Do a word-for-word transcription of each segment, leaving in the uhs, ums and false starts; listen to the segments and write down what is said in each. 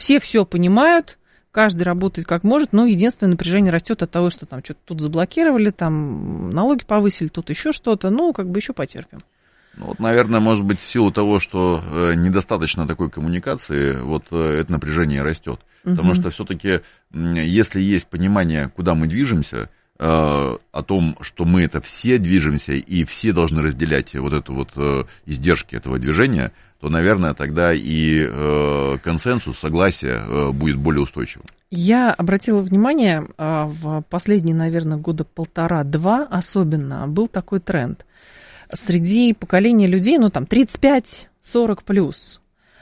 все все понимают, каждый работает как может, но единственное напряжение растет от того, что там что-то тут заблокировали, там налоги повысили, тут еще что-то, ну, как бы еще потерпим. Ну, вот, наверное, может быть, в силу того, что э, недостаточно такой коммуникации, вот э, это напряжение растет. Угу. Потому что все-таки, если есть понимание, куда мы движемся, э, о том, что мы это все движемся, и все должны разделять вот эту вот э, издержки этого движения, то, наверное, тогда и э, консенсус, согласие э, будет более устойчивым. Я обратила внимание, э, в последние, наверное, года полтора-два особенно был такой тренд. Среди поколения людей, ну, там, тридцать пять сорок плюс,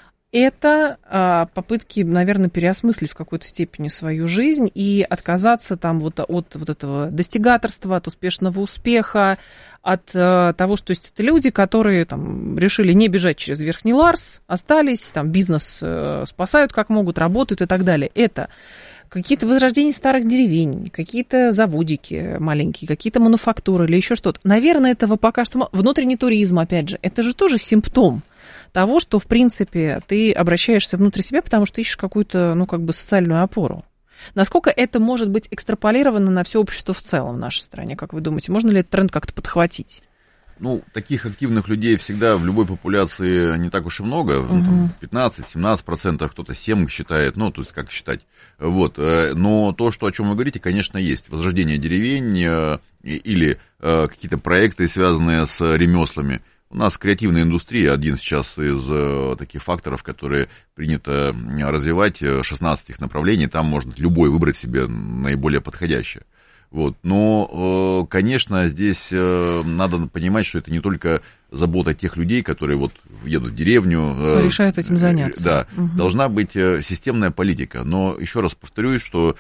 это а, попытки, наверное, переосмыслить в какой-то степени свою жизнь и отказаться там вот от вот этого достигаторства, от успешного успеха, от а, того, что есть это люди, которые там решили не бежать через Верхний Ларс, остались, там, бизнес а, спасают как могут, работают и так далее. Это какие-то возрождения старых деревень, какие-то заводики маленькие, какие-то мануфактуры или еще что-то. Наверное, этого пока что... Внутренний туризм, опять же, это же тоже симптом того, что, в принципе, ты обращаешься внутрь себя, потому что ищешь какую-то, ну, как бы социальную опору. Насколько это может быть экстраполировано на все общество в целом в нашей стране, как вы думаете? Можно ли этот тренд как-то подхватить? Ну, таких активных людей всегда в любой популяции не так уж и много, uh-huh. ну, пятнадцать-семнадцать процентов, кто-то семь считает, ну, то есть как считать, вот, но то, что, о чем вы говорите, конечно, есть, возрождение деревень или какие-то проекты, связанные с ремеслами. У нас креативная индустрия один сейчас из таких факторов, которые принято развивать, шестнадцать их направлений, там можно любой выбрать себе наиболее подходящее. Вот. Но, конечно, здесь надо понимать, что это не только забота тех людей, которые вот едут в деревню. Решают этим заняться. Да, угу. Должна быть системная политика. Но еще раз повторюсь, что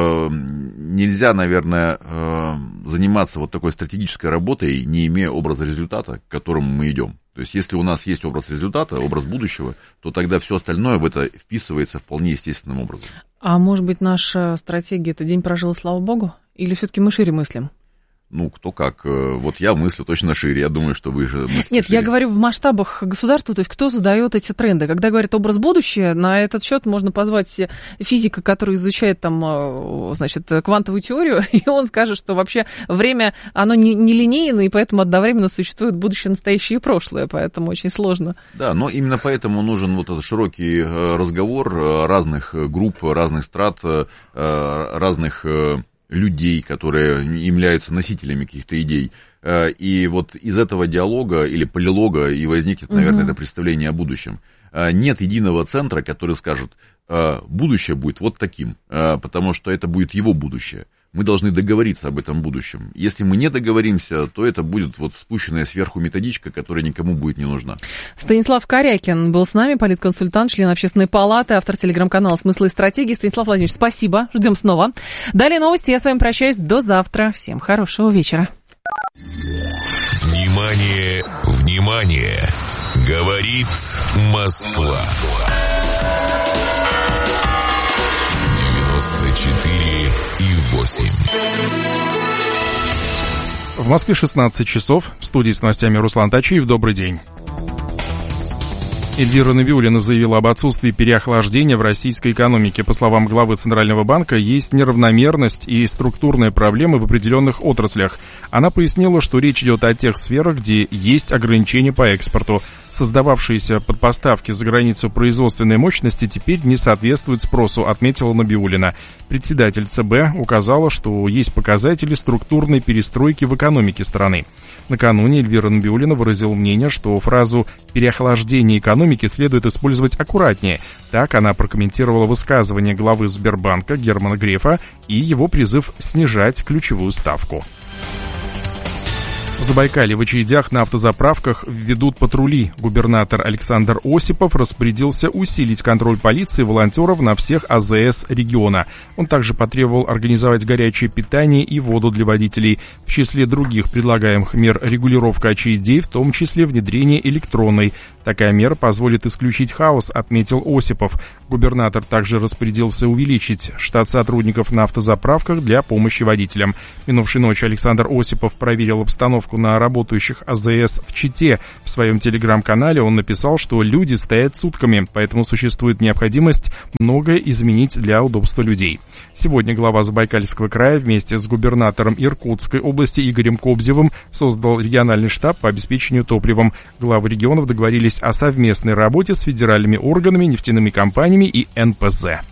нельзя, наверное, заниматься вот такой стратегической работой, не имея образа результата, к которому мы идем. То есть, если у нас есть образ результата, образ будущего, то тогда все остальное в это вписывается вполне естественным образом. А может быть, наша стратегия – это день прожил, слава богу? Или все-таки мы шире мыслим? Ну, кто как. Вот я мыслю точно шире. Я думаю, что вы же мыслите Нет, шире. Я говорю в масштабах государства, то есть кто задает эти тренды. Когда говорят образ будущего, на этот счет можно позвать физика, который изучает там, значит, квантовую теорию, и он скажет, что вообще время, оно не, не линейно, и поэтому одновременно существует будущее, настоящее и прошлое, поэтому очень сложно. Да, но именно поэтому нужен вот этот широкий разговор разных групп, разных страт, разных людей, которые являются носителями каких-то идей. И вот из этого диалога или полилога и возникнет, наверное, угу. это представление о будущем. Нет единого центра, который скажет, будущее будет вот таким, потому что это будет его будущее. Мы должны договориться об этом будущем. Если мы не договоримся, то это будет вот спущенная сверху методичка, которая никому будет не нужна. Станислав Корякин был с нами, политконсультант, член Общественной палаты, автор телеграм-канала «Смыслы и стратегии». Станислав Владимирович, спасибо. Ждем снова. Далее новости. Я с вами прощаюсь. До завтра. Всем хорошего вечера. Внимание, внимание! Говорит Москва. девяносто четыре и восемь. В Москве шестнадцать часов. В студии с новостями Руслан Тачиев. Добрый день. Эльвира Набиуллина заявила об отсутствии переохлаждения в российской экономике. По словам главы Центрального банка, есть неравномерность и структурные проблемы в определенных отраслях. Она пояснила, что речь идет о тех сферах, где есть ограничения по экспорту. Создававшиеся под поставки за границу производственной мощности теперь не соответствуют спросу, отметила Набиуллина. Председатель ЦБ указала, что есть показатели структурной перестройки в экономике страны. Накануне Эльвира Набиуллина выразила мнение, что фразу «переохлаждение экономики» следует использовать аккуратнее. Так она прокомментировала высказывание главы Сбербанка Германа Грефа и его призыв снижать ключевую ставку. В Забайкалье в очередях на автозаправках введут патрули. Губернатор Александр Осипов распорядился усилить контроль полиции и волонтеров на всех А Зэ Эс региона. Он также потребовал организовать горячее питание и воду для водителей. В числе других предлагаемых мер регулировка очередей, в том числе внедрение электронной Такая мера позволит исключить хаос, отметил Осипов. Губернатор также распорядился увеличить штат сотрудников на автозаправках для помощи водителям. Минувшей ночью Александр Осипов проверил обстановку на работающих АЗС в Чите. В своем телеграм-канале он написал, что люди стоят сутками, поэтому существует необходимость многое изменить для удобства людей. Сегодня глава Забайкальского края вместе с губернатором Иркутской области Игорем Кобзевым создал региональный штаб по обеспечению топливом. Главы регионов договорились о совместной работе с федеральными органами, нефтяными компаниями и эн пэ зэ.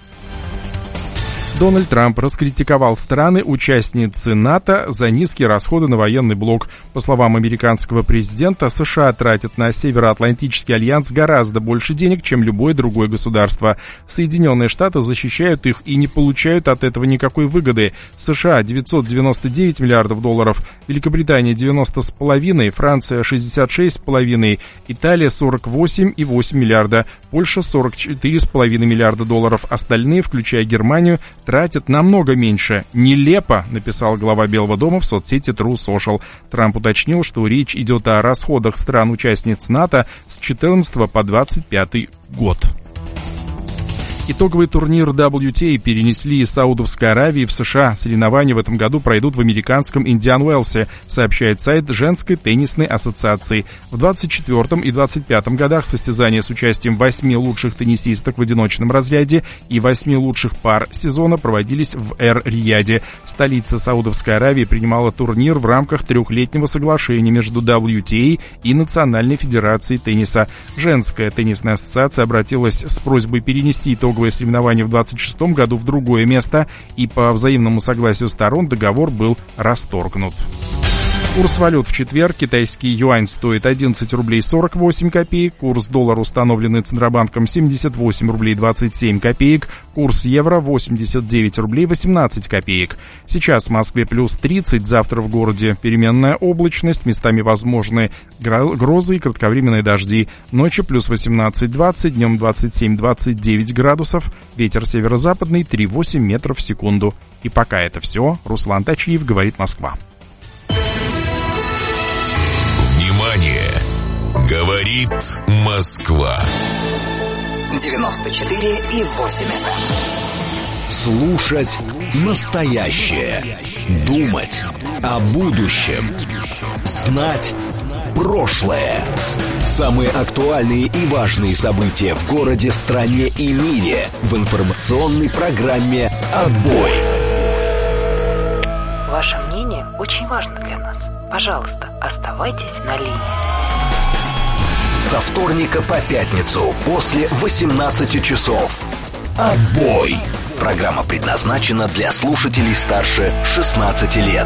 Дональд Трамп раскритиковал страны-участницы НАТО за низкие расходы на военный блок. По словам американского президента, США тратят на Североатлантический альянс гораздо больше денег, чем любое другое государство. Соединенные Штаты защищают их и не получают от этого никакой выгоды. США девятьсот девяносто девять миллиардов долларов, Великобритания девяносто с половиной, Франция шестьдесят шесть с половиной, Италия сорок восемь и восемь миллиарда, Польша сорок четыре с половиной миллиарда долларов. Остальные, включая Германию, тратят намного меньше. Нелепо, написал глава Белого дома в соцсети True Social. Трамп уточнил, что речь идет о расходах стран-участниц НАТО с четырнадцатого по двадцать пятый год. Итоговый турнир дабл ю ти эй перенесли из Саудовской Аравии в США. Соревнования в этом году пройдут в американском Индиан Уэлсе, сообщает сайт Женской теннисной ассоциации. В двадцать четвёртом и двадцать пятом годах состязания с участием восьми лучших теннисисток в одиночном разряде и восьми лучших пар сезона проводились в Эр-Рияде. Столица Саудовской Аравии принимала турнир в рамках трехлетнего соглашения между дабл ю ти эй и Национальной федерацией тенниса. Женская теннисная ассоциация обратилась с просьбой перенести итоговые соревнования в двадцать шестом году в другое место, и по взаимному согласию сторон договор был расторгнут. Курс валют в четверг. Китайский юань стоит одиннадцать рублей сорок восемь копеек. Курс доллара, установленный Центробанком, семьдесят восемь рублей двадцать семь копеек. Курс евро восемьдесят девять рублей восемнадцать копеек. Сейчас в Москве плюс тридцать, завтра в городе переменная облачность, местами возможны грозы и кратковременные дожди. Ночью плюс восемнадцать двадцать, днем двадцать семь двадцать девять градусов. Ветер северо-западный три восемь метров в секунду. И пока это все. Руслан Тачиев, говорит Москва. Говорит Москва. девяносто четыре и восемь эф эм. Слушать настоящее. Думать о будущем. Знать прошлое. Самые актуальные и важные события в городе, стране и мире в информационной программе «Отбой». Ваше мнение очень важно для нас. Пожалуйста, оставайтесь на линии. Со вторника по пятницу после восемнадцати часов. «Отбой». Программа предназначена для слушателей старше шестнадцати лет.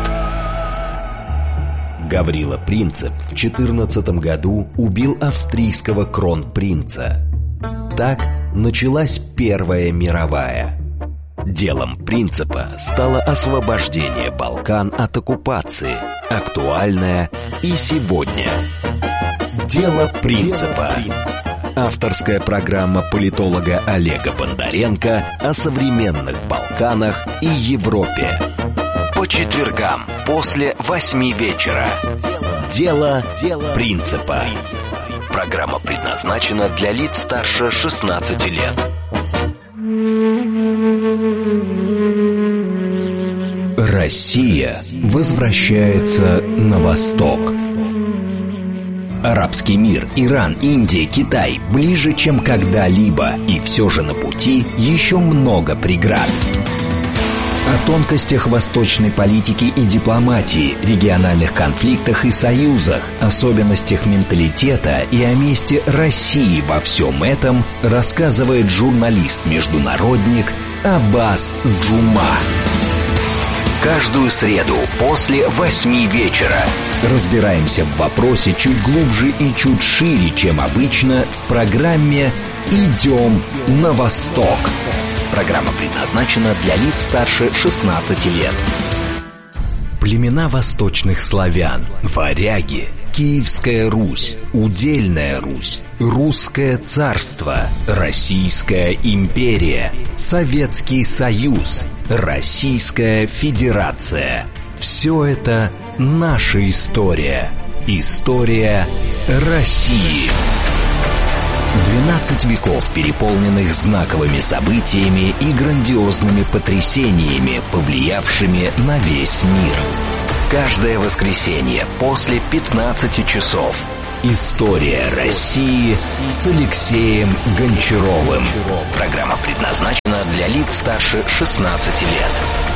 Гаврила Принцип в четырнадцатом году убил австрийского кронпринца. Так началась Первая мировая. Делом Принципа стало освобождение Балкан от оккупации, актуальное и сегодня. Дело Принципа. Авторская программа политолога Олега Бондаренко о современных Балканах и Европе. По четвергам после восьми вечера. Дело Принципа. Программа предназначена для лиц старше шестнадцати лет. Россия возвращается на восток. Арабский мир, Иран, Индия, Китай ближе, чем когда-либо, и все же на пути еще много преград. О тонкостях восточной политики и дипломатии, региональных конфликтах и союзах, особенностях менталитета и о месте России во всем этом рассказывает журналист-международник Аббас Джума. Каждую среду после восьми вечера разбираемся в вопросе чуть глубже и чуть шире, чем обычно, в программе «Идем на восток». Программа предназначена для лиц старше шестнадцати лет. Племена восточных славян, варяги, Киевская Русь, Удельная Русь, Русское царство, Российская империя, Советский Союз, Российская Федерация. Все это наша история. История России. двенадцать веков, переполненных знаковыми событиями и грандиозными потрясениями, повлиявшими на весь мир. Каждое воскресенье после пятнадцати часов. История России с Алексеем Гончаровым. Программа предназначена для лиц старше шестнадцати лет.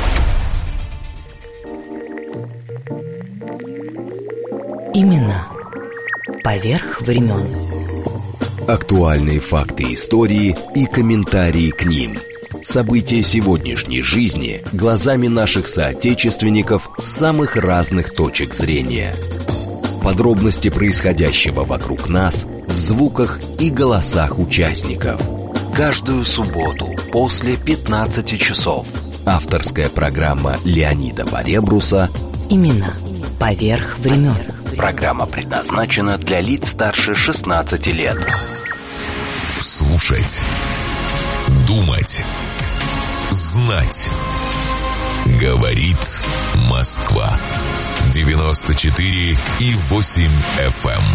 Именно поверх времен. Актуальные факты истории и комментарии к ним. События сегодняшней жизни глазами наших соотечественников с самых разных точек зрения. Подробности происходящего вокруг нас в звуках и голосах участников. Каждую субботу после пятнадцати часов. Авторская программа Леонида Поребруса Именно поверх времен. Программа предназначена для лиц старше шестнадцати лет. Слушать, думать, знать. Говорит Москва. девяносто четыре и восемь эф эм.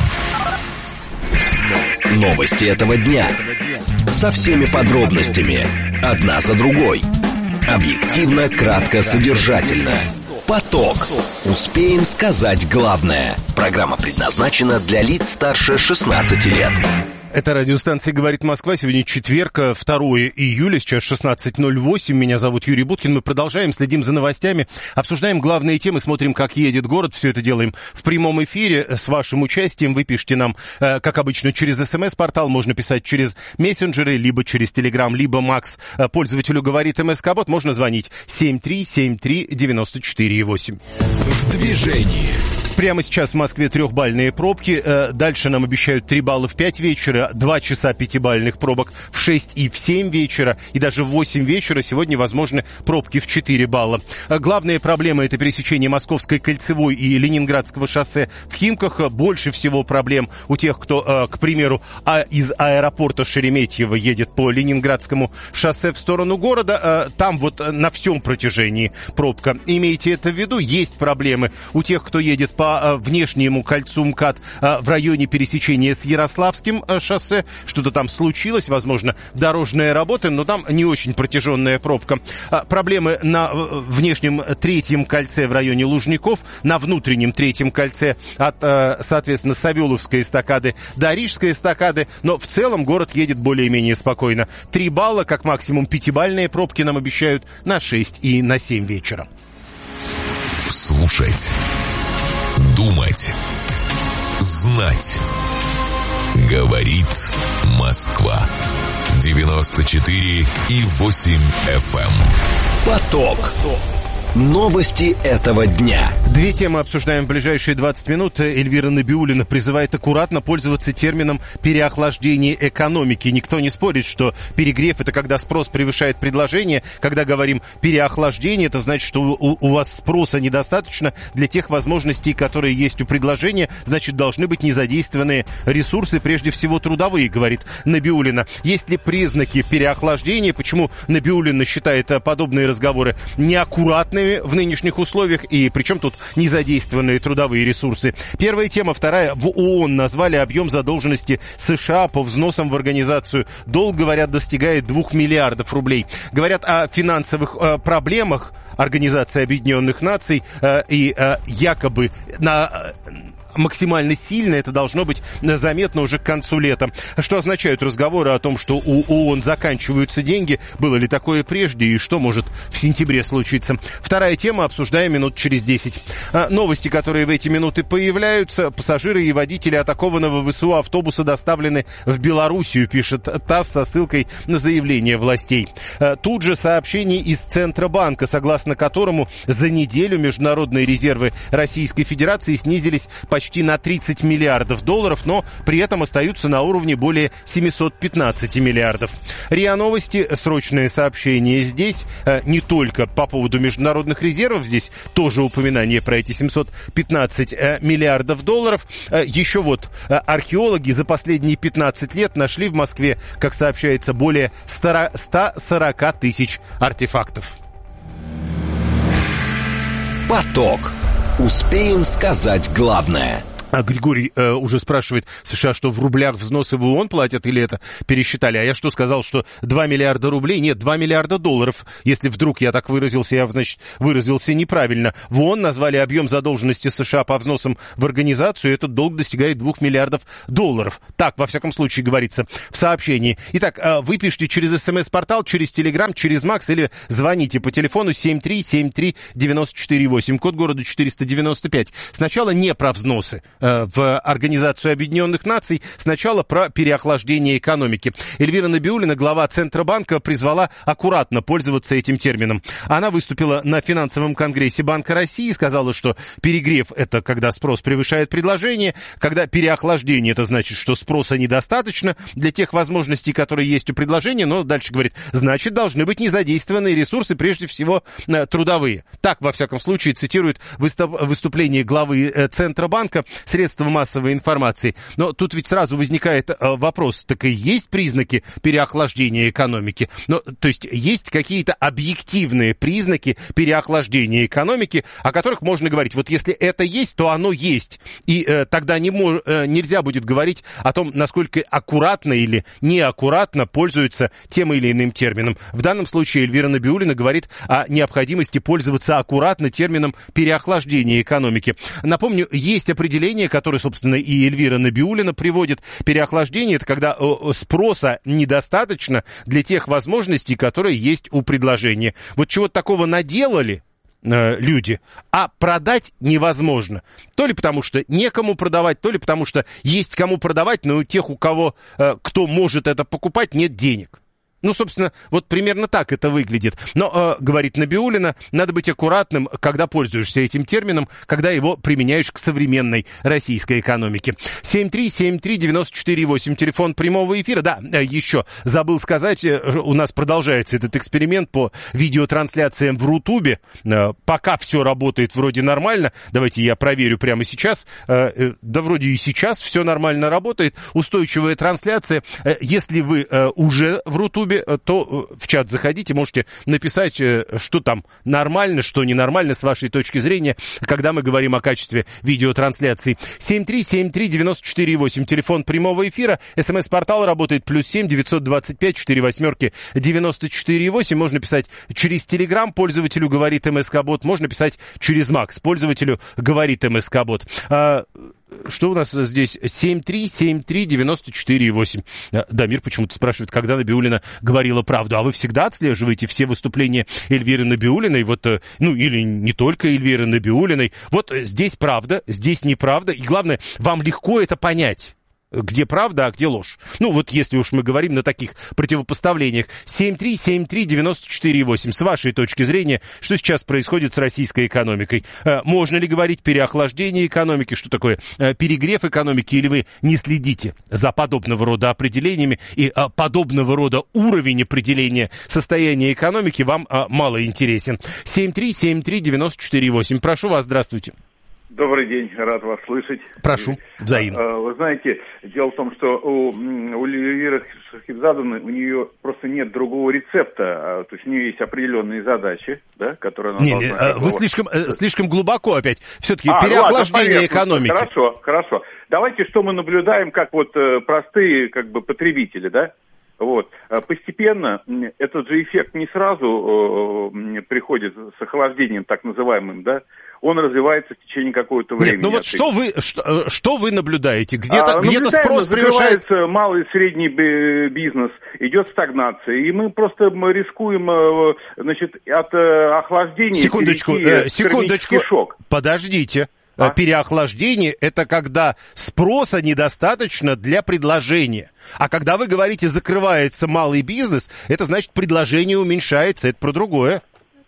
Новости этого дня. Со всеми подробностями. Одна за другой. Объективно, кратко, содержательно. Поток. Успеем сказать главное. Программа предназначена для лиц старше шестнадцати лет. Это радиостанция «Говорит Москва». Сегодня четверг, второе июля, сейчас шестнадцать ноль восемь. Меня зовут Юрий Буткин. Мы продолжаем, следим за новостями, обсуждаем главные темы, смотрим, как едет город. Все это делаем в прямом эфире с вашим участием. Вы пишите нам, как обычно, через смс-портал. Можно писать через мессенджеры, либо через Телеграм, либо Макс. Пользователю «Говорит МСК-бот». Можно звонить семь три семь три девяносто четыре восемь. В движении. Прямо сейчас в Москве трехбальные пробки. Дальше нам обещают три балла в пять вечера, два часа пятибальных пробок в шесть и в семь вечера, и даже в восемь вечера сегодня возможны пробки в четыре балла. Главные проблемы — это пересечение Московской кольцевой и Ленинградского шоссе в Химках. Больше всего проблем у тех, кто, к примеру, из аэропорта Шереметьево едет по Ленинградскому шоссе в сторону города. Там вот на всем протяжении пробка. Имейте это в виду. Есть проблемы у тех, кто едет по внешнему кольцу МКАД в районе пересечения с Ярославским шоссе. Что-то там случилось, возможно, дорожные работы, но там не очень протяженная пробка. Проблемы на внешнем третьем кольце в районе Лужников, на внутреннем третьем кольце от, соответственно, Савеловской эстакады до Рижской эстакады, но в целом город едет более-менее спокойно. Три балла, как максимум пятибальные пробки нам обещают на шесть и на семь вечера. Слушать, думать, знать. Говорит Москва. девяносто четыре и восемь эф эм. Поток. Новости этого дня. Две темы обсуждаем в ближайшие двадцать минут. Эльвира Набиуллина призывает аккуратно пользоваться термином «переохлаждение экономики». Никто не спорит, что перегрев — это когда спрос превышает предложение. Когда говорим «переохлаждение», это значит, что у, у вас спроса недостаточно для тех возможностей, которые есть у предложения. Значит, должны быть незадействованные ресурсы, прежде всего трудовые, говорит Набиуллина. Есть ли признаки переохлаждения? Почему Набиуллина считает подобные разговоры неаккуратными в нынешних условиях, и причем тут незадействованные трудовые ресурсы? Первая тема. Вторая. В ООН назвали объем задолженности США по взносам в организацию. Долг, говорят, достигает двух миллиардов рублей. Говорят о финансовых э, проблемах Организации Объединенных Наций, э, и э, якобы на... Э, максимально сильно это должно быть заметно уже к концу лета. Что означают разговоры о том, что у ООН заканчиваются деньги? Было ли такое прежде и что может в сентябре случиться? Вторая тема, обсуждаем минут через десять. Новости, которые в эти минуты появляются. Пассажиры и водители атакованного ВСУ автобуса доставлены в Белоруссию, пишет ТАСС со ссылкой на заявление властей. Тут же сообщение из Центробанка, согласно которому за неделю международные резервы Российской Федерации снизились почти почти на тридцать миллиардов долларов, но при этом остаются на уровне более семьсот пятнадцать миллиардов. РИА Новости, срочное сообщение здесь, не только по поводу международных резервов, здесь тоже упоминание про эти семьсот пятнадцать миллиардов долларов. Еще вот археологи за последние пятнадцать лет нашли в Москве, как сообщается, более ста сорока тысяч артефактов. Поток. Успеем сказать главное. А Григорий э, уже спрашивает, США что, в рублях взносы в ООН платят или это пересчитали? А я что сказал, что два миллиарда рублей? Нет, два миллиарда долларов. Если вдруг я так выразился, я, значит, выразился неправильно. В ООН назвали объем задолженности США по взносам в организацию, и этот долг достигает двух миллиардов долларов. Так, во всяком случае, говорится в сообщении. Итак, э, вы пишите через СМС-портал, через Телеграм, через Макс или звоните по телефону семь три семь три девять четыре восемь, код города четыреста девяносто пять. Сначала не про взносы в Организацию Объединенных Наций, сначала про переохлаждение экономики. Эльвира Набиуллина, глава Центробанка, призвала аккуратно пользоваться этим термином. Она выступила на финансовом конгрессе Банка России и сказала, что перегрев – это когда спрос превышает предложение, когда переохлаждение – это значит, что спроса недостаточно для тех возможностей, которые есть у предложения, но дальше говорит, значит, должны быть незадействованные ресурсы, прежде всего трудовые. Так, во всяком случае, цитирует выступление главы Центробанка средства массовой информации. Но тут ведь сразу возникает э, вопрос, так и есть признаки переохлаждения экономики? Ну, то есть есть какие-то объективные признаки переохлаждения экономики, о которых можно говорить. Вот если это есть, то оно есть. И э, тогда не мож, э, нельзя будет говорить о том, насколько аккуратно или неаккуратно пользуются тем или иным термином. В данном случае Эльвира Набиуллина говорит о необходимости пользоваться аккуратно термином переохлаждения экономики. Напомню, есть определение, которое, собственно, и Эльвира Набиуллина приводит. Переохлаждение – это когда спроса недостаточно для тех возможностей, которые есть у предложения. Вот чего-то такого наделали э, люди, а продать невозможно. То ли потому, что некому продавать, то ли потому, что есть кому продавать, но у тех, у кого, э, кто может это покупать, нет денег. Ну, собственно, вот примерно так это выглядит. Но, э, говорит Набиуллина, надо быть аккуратным, когда пользуешься этим термином, когда его применяешь к современной российской экономике. семь три семь три девять четыре восемь, телефон прямого эфира. Да, еще забыл сказать, у нас продолжается этот эксперимент по видеотрансляциям в Рутубе. Э, пока все работает вроде нормально. Давайте я проверю прямо сейчас. Э, э, да, вроде и сейчас все нормально работает. Устойчивая трансляция. Э, если вы э, уже в Рутубе, то в чат заходите, можете написать, что там нормально, что ненормально с вашей точки зрения, когда мы говорим о качестве видеотрансляции. семь три семь три девять четыре восемь, телефон прямого эфира, смс-портал работает плюс семь девятьсот двадцать пять четыре восьмерки девяносто четыре восемь, можно писать через Телеграм, пользователю говорит МСК-бот, можно писать через Макс, пользователю говорит МСК-бот. А, что у нас здесь? семь три семь три девять четыре восемь. Дамир почему-то спрашивает, когда Набиуллина говорила правду. А вы всегда отслеживаете все выступления Эльвиры Набиуллиной? Вот, ну, или не только Эльвиры Набиуллиной. Вот здесь правда, здесь неправда. И главное, вам легко это понять. Где правда, а где ложь. Ну, вот если уж мы говорим на таких противопоставлениях. семь три семь три девять четыре восемь. С вашей точки зрения, что сейчас происходит с российской экономикой? Можно ли говорить переохлаждение экономики? Что такое перегрев экономики? Или вы не следите за подобного рода определениями и подобного рода уровень определения состояния экономики вам мало интересен? семь три семь три девять четыре восемь. Прошу вас, здравствуйте. Добрый день, рад вас слышать. Прошу, взаимно. Вы знаете, дело в том, что у, у Эльвиры Шахибзадовны, у нее просто нет другого рецепта, то есть у нее есть определенные задачи, да, которые она не, должна... Не, вы слишком, слишком глубоко опять, все-таки а, переохлаждение ладно, экономики. Хорошо, хорошо. Давайте, что мы наблюдаем, как вот простые как бы потребители, да? Вот. Постепенно этот же эффект не сразу э, приходит с охлаждением, так называемым, да, он развивается в течение какого-то времени. Нет, ну вот что вы, что, что вы наблюдаете? Где-то, а, где-то спрос превышает... малый и средний бизнес, идет стагнация, и мы просто мы рискуем, значит, от охлаждения секундочку, перейти э, секундочку, в шок. Подождите. А? Переохлаждение – это когда спроса недостаточно для предложения. А когда вы говорите «закрывается малый бизнес», это значит предложение уменьшается, это про другое.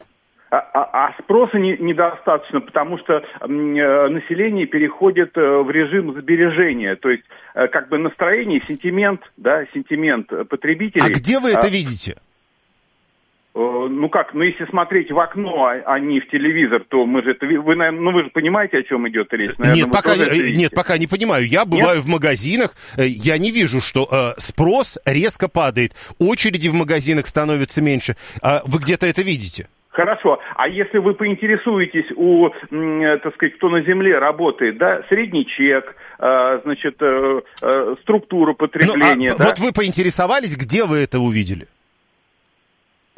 А, а, а спроса не, недостаточно, потому что э, население переходит э, в режим сбережения. То есть э, как бы настроение, сентимент, да, сентимент потребителей. А где вы это а... видите? Ну как, ну если смотреть в окно, а не в телевизор, то мы же это, вы, наверное, ну вы же понимаете, о чем идет речь. Наверное, нет, пока, нет, пока не понимаю. Я бываю нет? в магазинах, я не вижу, что э, спрос резко падает, очереди в магазинах становятся меньше. А вы где-то это видите? Хорошо. А если вы поинтересуетесь у, так сказать, кто на земле работает, да, средний чек, э, значит, э, э, структура потребления. Ну, а да? Вот вы поинтересовались, где вы это увидели? У,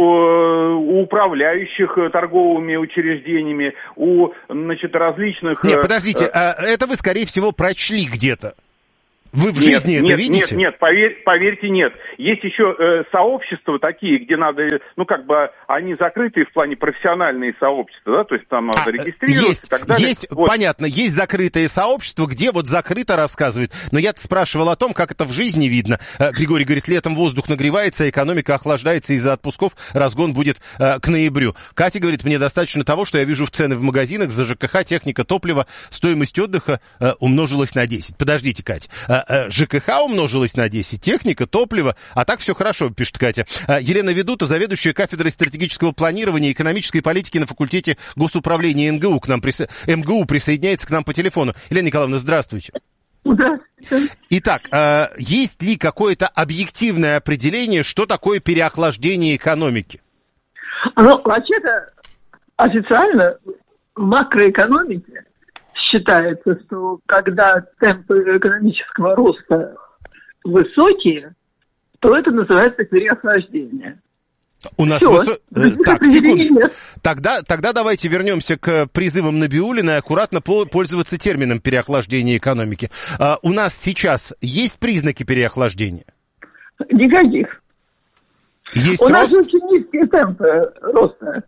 у управляющих торговыми учреждениями, у, значит, различных... Нет, подождите, э, это вы, скорее всего, прочли где-то. Вы в нет, жизни нет, это видите? Нет, нет, поверь, поверьте, нет. Есть еще э, сообщества такие, где надо, ну, как бы, они закрытые в плане профессиональные сообщества, да, то есть там надо а, регистрироваться есть, и так далее. Есть, вот. Понятно, есть закрытые сообщества, где вот закрыто рассказывают. Но я спрашивал о том, как это в жизни видно. Григорий говорит, летом воздух нагревается, экономика охлаждается из-за отпусков, разгон будет э, к ноябрю. Катя говорит, мне достаточно того, что я вижу в цены в магазинах за ЖКХ, техника, топливо, стоимость отдыха э, умножилась на десять. Подождите, Катя, э, э, ЖКХ умножилось на десять, техника, топливо, а так все хорошо, пишет Катя. Елена Ведута, заведующая кафедрой стратегического планирования и экономической политики на факультете госуправления МГУ, к нам присо... МГУ присоединяется к нам по телефону. Елена Николаевна, здравствуйте. Здравствуйте. Итак, есть ли какое-то объективное определение, что такое переохлаждение экономики? Ну, вообще-то, официально в макроэкономике считается, что когда темпы экономического роста высокие, то это называется переохлаждение. У нас Всё. высо... Так, определений секундочку. нет. Тогда, тогда давайте вернемся к призывам Набиуллина и аккуратно по- пользоваться термином переохлаждения экономики. А, у нас сейчас есть признаки переохлаждения? Никаких. Есть У рост? нас очень низкие темпы роста.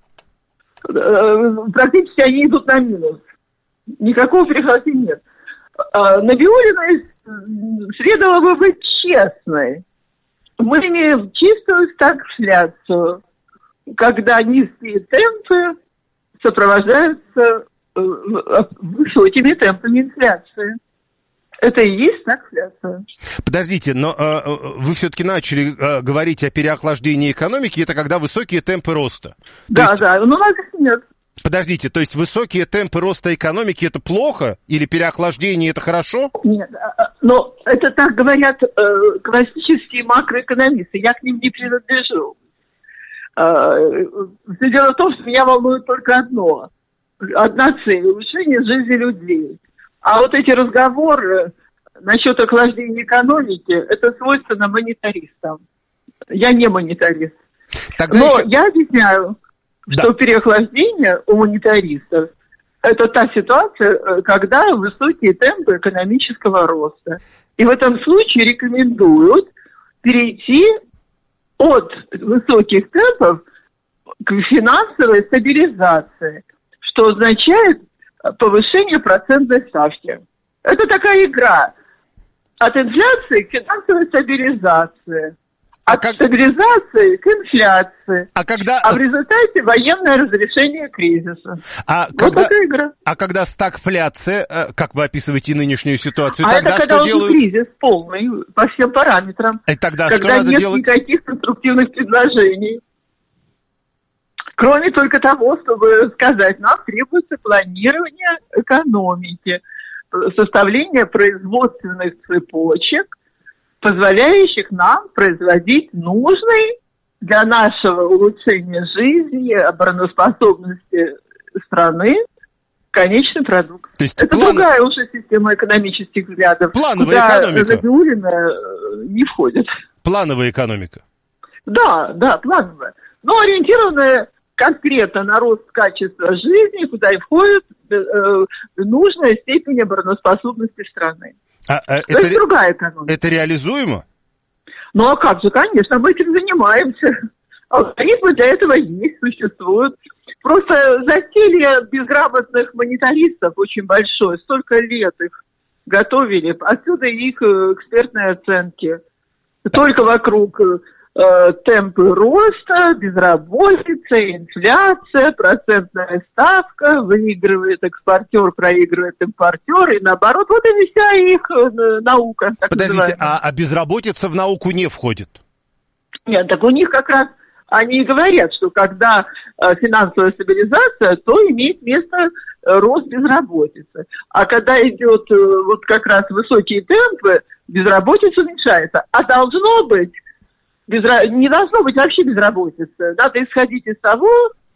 Э, Практически они идут на минус. Никакого переохлаждения нет. А, Набиуллиной следовало бы быть честной. Мы имеем чистую стагфляцию, когда низкие темпы сопровождаются э, высокими темпами инфляции. Это и есть стагфляция. Подождите, но э, вы все-таки начали э, говорить о переохлаждении экономики, это когда высокие темпы роста. Да, То есть... да, но у нас их нет. Подождите, то есть высокие темпы роста экономики это плохо? Или переохлаждение это хорошо? Нет, но это так говорят э, классические макроэкономисты. Я к ним не принадлежу. Э, все дело в том, что меня волнует только одно. Одна цель – улучшение жизни людей. А вот эти разговоры насчет охлаждения экономики, это свойственно монетаристам. Я не монетарист. Тогда Но еще... я объясняю, Да. что переохлаждение у монетаристов – это та ситуация, когда высокие темпы экономического роста. И в этом случае рекомендуют перейти от высоких темпов к финансовой стабилизации, что означает повышение процентной ставки. Это такая игра от инфляции к финансовой стабилизации. А От как... стабилизации к инфляции. А когда... А в результате военное разрешение кризиса. А Вот когда... такая игра. А когда стагфляция, э, как вы описываете нынешнюю ситуацию, А тогда это когда что уже делают? кризис полный по всем параметрам. И тогда когда что надо нет делать? никаких конструктивных предложений. Кроме только того, чтобы сказать, нам требуется планирование экономики, составление производственных цепочек, позволяющих нам производить нужный для нашего улучшения жизни, обороноспособности страны конечный продукт. То есть это план... другая уже система экономических взглядов, Плановая куда экономика. Набиуллина не входит. Плановая экономика. Да, да, плановая. Но ориентированная конкретно на рост качества жизни, куда и входит э, нужная степень обороноспособности страны. А, а, То это, есть другая экономика. это реализуемо? Ну а как же, конечно, мы этим занимаемся. Алгоритмы для этого есть, существуют. Просто засилье безграмотных монетаристов очень большое. Столько лет их готовили. Отсюда их экспертные оценки. Только вокруг э, темпы роста, безработица, инфляция, процентная ставка, выигрывает экспортер, проигрывает импортер, и наоборот. Вот и вся их э, наука. Так Подождите, называемая. а, а безработица в науку не входит? Нет, так у них как раз они и говорят, что когда э, финансовая стабилизация, то имеет место э, рост безработицы. А когда идет э, вот как раз высокие темпы, безработица уменьшается. А должно быть, безра... не должно быть вообще безработицы. Надо исходить из того,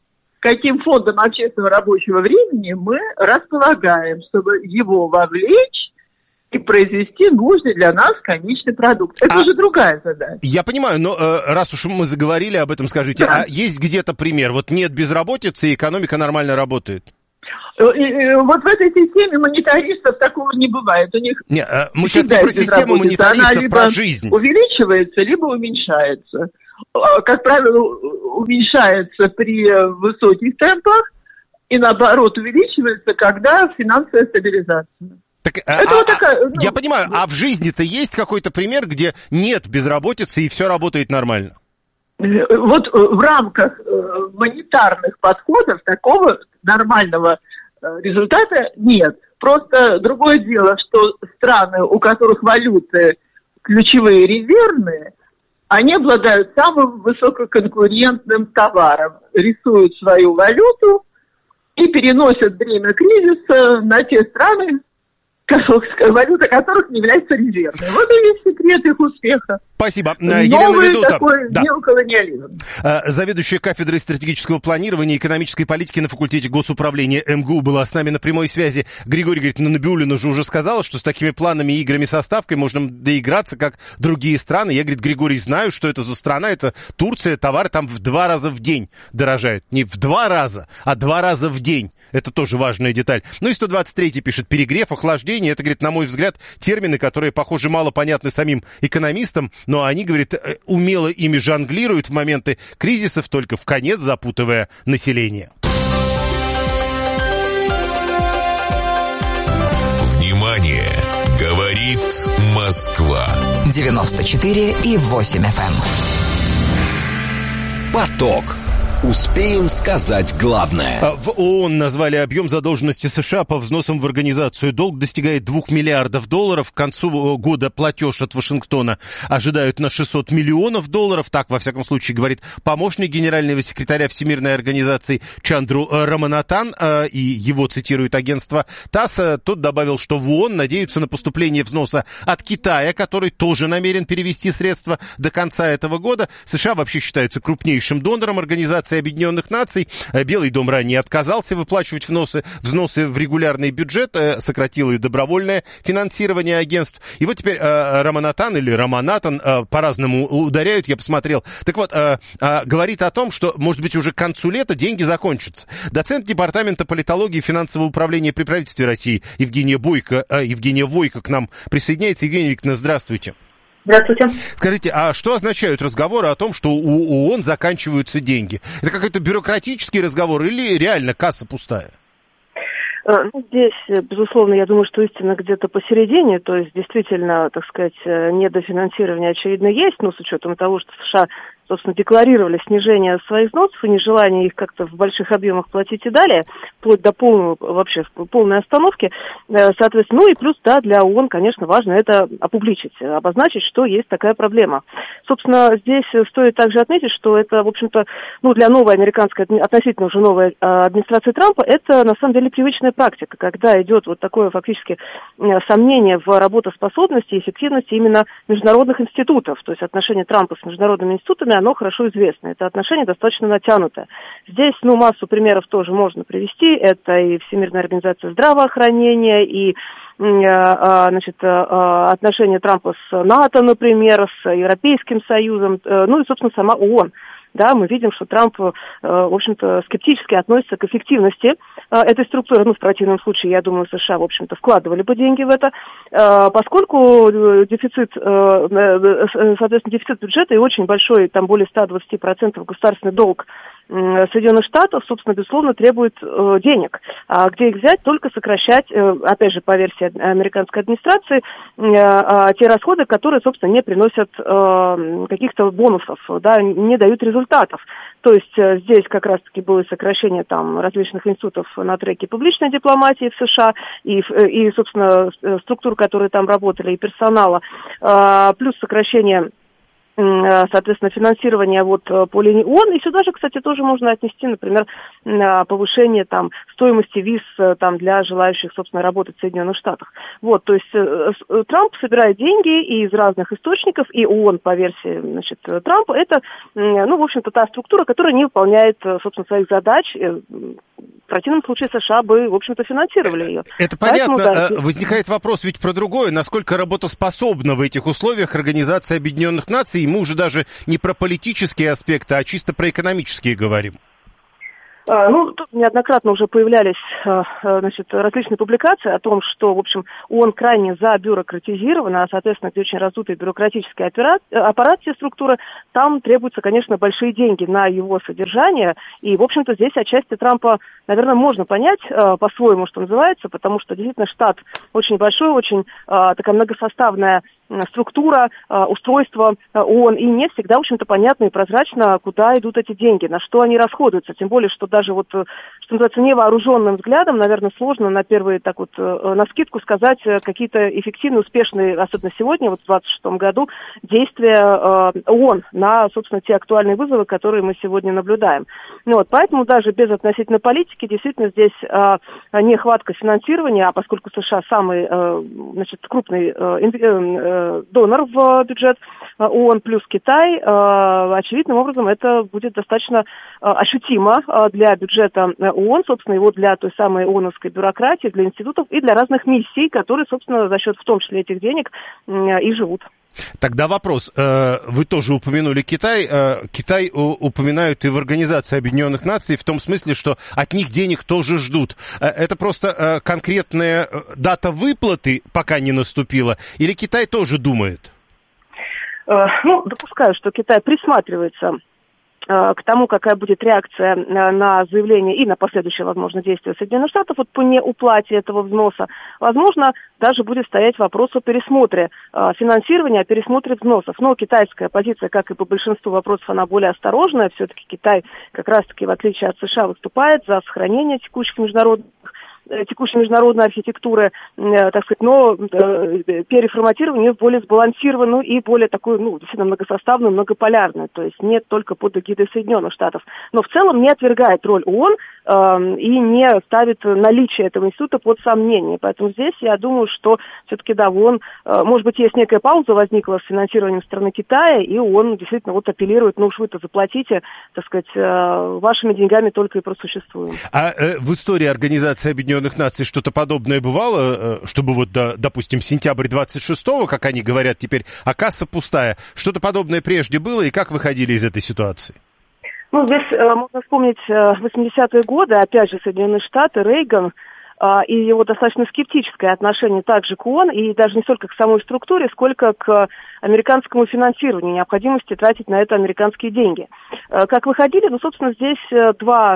каким фондом общественного рабочего времени мы располагаем, чтобы его вовлечь и произвести нужный для нас конечный продукт. Это а, уже другая задача. Я понимаю, но э, раз уж мы заговорили об этом, скажите, да. А есть где-то пример? Вот нет безработицы, и экономика нормально работает? И, и, вот в этой системе монетаристов такого не бывает. У них не, э, мы сейчас не про систему монетаристов, про жизнь. Увеличивается, либо уменьшается. Как правило, уменьшается при высоких темпах и, наоборот, увеличивается, когда финансовая стабилизация. Так, Это а, вот такая, ну, я понимаю, а в жизни-то есть какой-то пример, где нет безработицы и все работает нормально? Вот в рамках монетарных подходов такого нормального результата нет. Просто другое дело, что страны, у которых валюты ключевые резервные, они обладают самым высококонкурентным товаром, рисуют свою валюту и переносят бремя кризиса на те страны, валюта которых не является резервной. Вот и весь секрет их успеха. Спасибо. Новый Елена Ведута. такой да. неоколониализм. Заведующая кафедрой стратегического планирования и экономической политики на факультете госуправления эм гэ у была с нами на прямой связи. Григорий говорит, ну Набиуллина же уже сказала, что с такими планами и играми со ставкой можно доиграться, как другие страны. Я, говорит, Григорий, знаю, что это за страна. Это Турция, товары там в два раза в день дорожают. Не в два раза, а два раза в день. Это тоже важная деталь. Ну и сто двадцать третий пишет, перегрев, охлаждение. Это, говорит, на мой взгляд, термины, которые, похоже, мало понятны самим экономистам, но они, говорит, умело ими жонглируют в моменты кризисов, только в конец запутывая население. Внимание! Говорит Москва. девяносто четыре и восемь эф эм. Поток. Успеем сказать главное. В ООН назвали объем задолженности США по взносам в организацию. Долг достигает двух миллиардов долларов. К концу года платеж от Вашингтона ожидают на шестьсот миллионов долларов. Так, во всяком случае, говорит помощник генерального секретаря Всемирной организации Чандру Раманатан. И его цитирует агентство ТАСС. Тот добавил, что в ООН надеются на поступление взноса от Китая, который тоже намерен перевести средства до конца этого года. США вообще считаются крупнейшим донором организации Объединенных Наций. Белый дом ранее отказался выплачивать взносы, взносы в регулярный бюджет, сократил и добровольное финансирование агентств. И вот теперь э, Раманатан или Раманатан э, по-разному ударяют, я посмотрел. Так вот, э, э, говорит о том, что, может быть, уже к концу лета деньги закончатся. Доцент Департамента политологии и финансового управления при правительстве России Евгения Бойко, э, Евгения Войко к нам присоединяется. Евгения Викторовна, здравствуйте. Здравствуйте. Скажите, а что означают разговоры о том, что у ООН заканчиваются деньги? Это какой-то бюрократический разговор или реально касса пустая? Ну, здесь, безусловно, я думаю, что истина где-то посередине, то есть действительно, так сказать, недофинансирование, очевидно, есть, но с учетом того, что США, собственно, декларировали снижение своих взносов и нежелание их как-то в больших объемах платить и далее, вплоть до полной, вообще, полной остановки, соответственно, ну и плюс, да, для ООН, конечно, важно это опубличить, обозначить, что есть такая проблема. Собственно, здесь стоит также отметить, что это, в общем-то, ну, для новой американской, относительно уже новой администрации Трампа, это, на самом деле, привычная практика, когда идет вот такое, фактически, сомнение в работоспособности и эффективности именно международных институтов, то есть отношения Трампа с международными институтами, оно хорошо известно. Это отношение достаточно натянутое. Здесь, ну, массу примеров тоже можно привести. Это и Всемирная организация здравоохранения, и значит, отношения Трампа с НАТО, например, с Европейским Союзом, ну и, собственно, сама ООН. Да, мы видим, что Трамп, в общем-то, скептически относится к эффективности этой структуры. Ну, в противном случае, я думаю, США, в общем-то, вкладывали бы деньги в это, поскольку дефицит, соответственно, дефицит бюджета и очень большой, там более ста двадцати процентов государственный долг Соединенных Штатов, собственно, безусловно, требует э, денег. А где их взять? Только сокращать, э, опять же, по версии американской администрации, э, э, те расходы, которые, собственно, не приносят э, каких-то бонусов, да, не дают результатов. То есть э, здесь как раз-таки было сокращение там различных институтов на треке публичной дипломатии в США и, и собственно, структур, которые там работали, и персонала, э, плюс сокращение соответственно, финансирование вот по линии ООН. И сюда же, кстати, тоже можно отнести, например, повышение там стоимости виз там для желающих, собственно, работать в Соединенных Штатах. Вот, то есть Трамп собирает деньги из разных источников, и ООН, по версии, значит, Трампа, это, ну, в общем-то, та структура, которая не выполняет, собственно, своих задач. В противном случае США бы, в общем-то, финансировали ее. Это понятно. Поэтому, да, возникает вопрос ведь про другое. Насколько работоспособна в этих условиях Организация Объединенных Наций? И мы уже даже не про политические аспекты, а чисто про экономические говорим. Ну, тут неоднократно уже появлялись, значит, различные публикации о том, что, в общем, ООН крайне забюрократизирована, а, соответственно, где очень раздутый бюрократический аппарат, все структуры, там требуются, конечно, большие деньги на его содержание, и, в общем-то, здесь отчасти Трампа, наверное, можно понять по-своему, что называется, потому что, действительно, штат очень большой, очень такая многосоставная структура, устройство ООН, и не всегда, в общем-то, понятно и прозрачно, куда идут эти деньги, на что они расходуются, тем более, что даже вот, что называется, невооруженным взглядом, наверное, сложно на первые, так вот, навскидку сказать какие-то эффективные, успешные, особенно сегодня, вот в двадцать шестом году, действия ООН на, собственно, те актуальные вызовы, которые мы сегодня наблюдаем. Ну, вот, поэтому даже без относительно политики, действительно, здесь нехватка финансирования, а поскольку США самый, значит, крупный донор в бюджет ООН плюс Китай, очевидным образом это будет достаточно ощутимо для бюджета ООН, собственно, его для той самой ООНовской бюрократии, для институтов и для разных миссий, которые, собственно, за счет в том числе этих денег и живут. Тогда вопрос. Вы тоже упомянули Китай. Китай упоминают и в Организации Объединенных Наций в том смысле, что от них денег тоже ждут. Это просто конкретная дата выплаты пока не наступила? Или Китай тоже думает? Ну, допускаю, что Китай присматривается к тому, какая будет реакция на заявление и на последующее, возможно, действие Соединенных Штатов вот по неуплате этого взноса. Возможно, даже будет стоять вопрос о пересмотре финансирования, о пересмотре взносов. Но китайская позиция, как и по большинству вопросов, она более осторожная. Все-таки Китай, как раз-таки, в отличие от США, выступает за сохранение текущих международных текущей международной архитектуры, э, так сказать, но э, переформатирование в более сбалансированную и более такую, ну, действительно многосоставную, многополярную, то есть не только под эгидой Соединенных Штатов, но в целом не отвергает роль ООН э, и не ставит наличие этого института под сомнение. Поэтому здесь я думаю, что все-таки, да, в ООН, э, может быть, есть некая пауза возникла с финансированием страны Китая, и ООН действительно вот апеллирует, ну уж вы-то заплатите, так сказать, э, вашими деньгами только и просуществуем. А э, в истории Организации Объединенных Наций что-то подобное бывало, чтобы вот, допустим, сентябрь двадцать шестого, как они говорят теперь, а касса пустая. Что-то подобное прежде было, и как выходили из этой ситуации? Ну, здесь э, можно вспомнить э, восьмидесятые годы, опять же, Соединенные Штаты, Рейган, э, и его достаточно скептическое отношение также к ООН, и даже не столько к самой структуре, сколько к американскому финансированию, необходимости тратить на это американские деньги. Э, как выходили? Ну, собственно, здесь э, два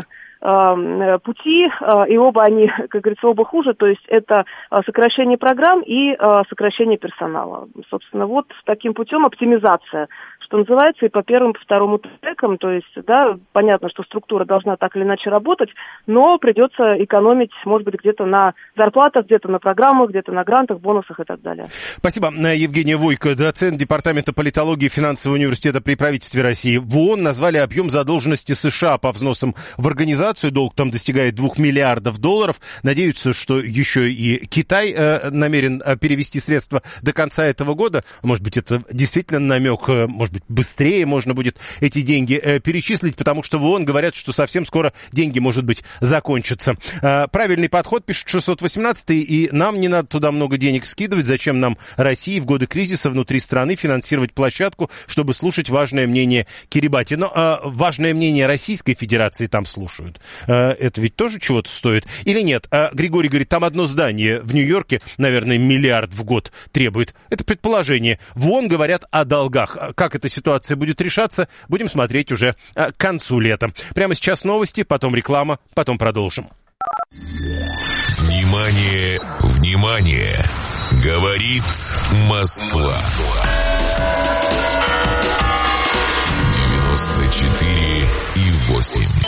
пути, и оба они, как говорится, оба хуже, то есть это сокращение программ и сокращение персонала. Собственно, вот таким путем оптимизация, что называется, и по первым, по второму трекам, то есть, да, понятно, что структура должна так или иначе работать, но придется экономить, может быть, где-то на зарплатах, где-то на программах, где-то на грантах, бонусах и так далее. Спасибо. Евгения Войко, доцент Департамента политологии Финансового университета при правительстве России. В ООН назвали объем задолженности США по взносам в организацию. Долг там достигает двух миллиардов долларов. Надеются, что еще и Китай э, намерен э, перевести средства до конца этого года. Может быть, это действительно намек, э, может быть, быстрее можно будет эти деньги э, перечислить, потому что в ООН говорят, что совсем скоро деньги, может быть, закончатся. Э, правильный подход, пишет шестьсот восемнадцатый, и нам не надо туда много денег скидывать. Зачем нам, России, в годы кризиса внутри страны финансировать площадку, чтобы слушать важное мнение Кирибати? Но э, важное мнение Российской Федерации там слушают. Это ведь тоже чего-то стоит? Или нет? А Григорий говорит, там одно здание в Нью-Йорке, наверное, миллиард в год требует. Это предположение. В ООН говорят о долгах. Как эта ситуация будет решаться, будем смотреть уже к концу лета. Прямо сейчас новости, потом реклама, потом продолжим. Внимание, внимание! Говорит Москва. девяносто четыре и восемь.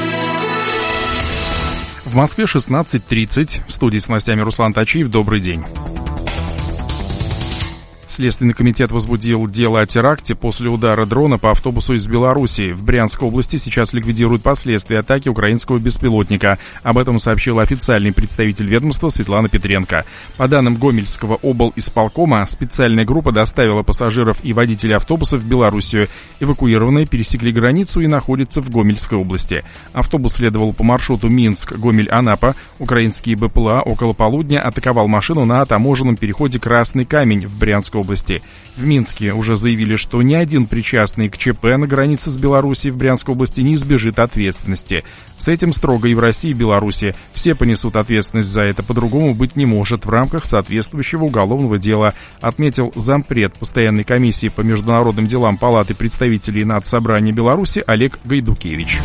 В Москве шестнадцать тридцать. В студии с новостями Руслан Тачиев. Добрый день. Следственный комитет возбудил дело о теракте после удара дрона по автобусу из Белоруссии. В Брянской области сейчас ликвидируют последствия атаки украинского беспилотника. Об этом сообщил официальный представитель ведомства Светлана Петренко. По данным Гомельского облисполкома, специальная группа доставила пассажиров и водителей автобуса в Белоруссию. Эвакуированные пересекли границу и находятся в Гомельской области. Автобус следовал по маршруту Минск-Гомель-Анапа. Украинский БПЛА около полудня атаковал машину на таможенном переходе Красный Камень в Брянской области. В Минске уже заявили, что ни один причастный к ЧП на границе с Белоруссией в Брянской области не избежит ответственности. С этим строго и в России, и в Беларуси. Все понесут ответственность за это, по-другому быть не может в рамках соответствующего уголовного дела, отметил зампред постоянной комиссии по международным делам Палаты представителей Надсобрания Беларуси Олег Гайдукевич.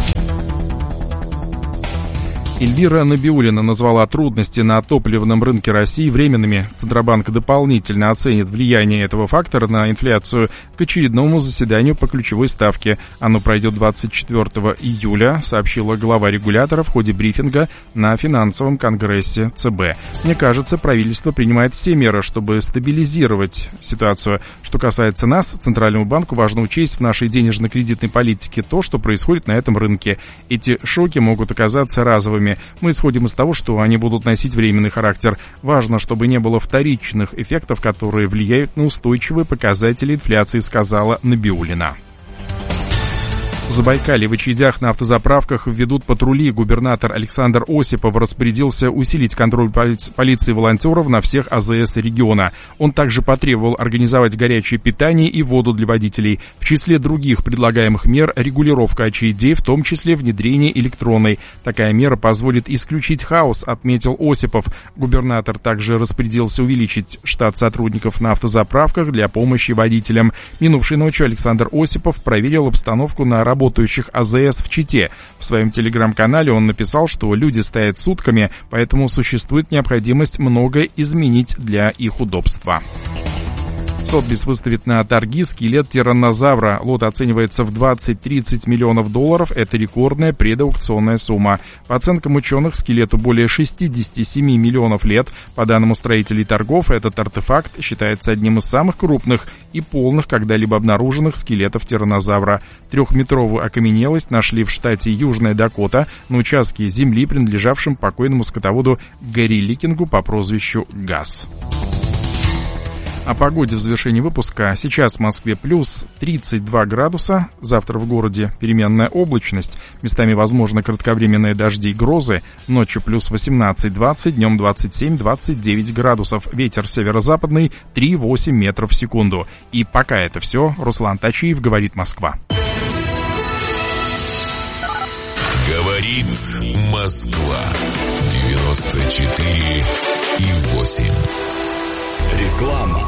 Эльвира Набиуллина назвала трудности на топливном рынке России временными. Центробанк дополнительно оценит влияние этого фактора на инфляцию к очередному заседанию по ключевой ставке. Оно пройдет двадцать четвёртого июля, сообщила глава регулятора в ходе брифинга на финансовом конгрессе ЦБ. Мне кажется, правительство принимает все меры, чтобы стабилизировать ситуацию. Что касается нас, Центральному банку важно учесть в нашей денежно-кредитной политике то, что происходит на этом рынке. Эти шоки могут оказаться разовыми. Мы исходим из того, что они будут носить временный характер. Важно, чтобы не было вторичных эффектов, которые влияют на устойчивые показатели инфляции, сказала Набиуллина. В Забайкалье в очередях на автозаправках ведут патрули. Губернатор Александр Осипов распорядился усилить контроль полиции и волонтеров на всех АЗС региона. Он также потребовал организовать горячее питание и воду для водителей. В числе других предлагаемых мер регулировка очередей, в том числе внедрение электронной. Такая мера позволит исключить хаос, отметил Осипов. Губернатор также распорядился увеличить штат сотрудников на автозаправках для помощи водителям. Минувшей ночью Александр Осипов проверил обстановку на работе работающих АЗС в Чите. В своем телеграм-канале он написал, что люди стоят сутками, поэтому существует необходимость многое изменить для их удобства. Сотбис выставит на торги скелет тираннозавра. Лот оценивается в двадцать-тридцать миллионов долларов. Это рекордная предаукционная сумма. По оценкам ученых, скелету более шестьдесят семь миллионов лет. По данным устроителей торгов, этот артефакт считается одним из самых крупных и полных когда-либо обнаруженных скелетов тираннозавра. Трехметровую окаменелость нашли в штате Южная Дакота на участке земли, принадлежавшем покойному скотоводу Гэри Ликингу по прозвищу Газ. О погоде в завершении выпуска. Сейчас в Москве плюс тридцать два градуса. Завтра в городе переменная облачность. Местами возможны кратковременные дожди и грозы. Ночью плюс восемнадцать-двадцать, днем двадцать семь-двадцать девять градусов. Ветер северо-западный три-восемь метров в секунду. И пока это все. Руслан Тачиев, говорит Москва. Говорит Москва. девяносто четыре и восемь. Реклама.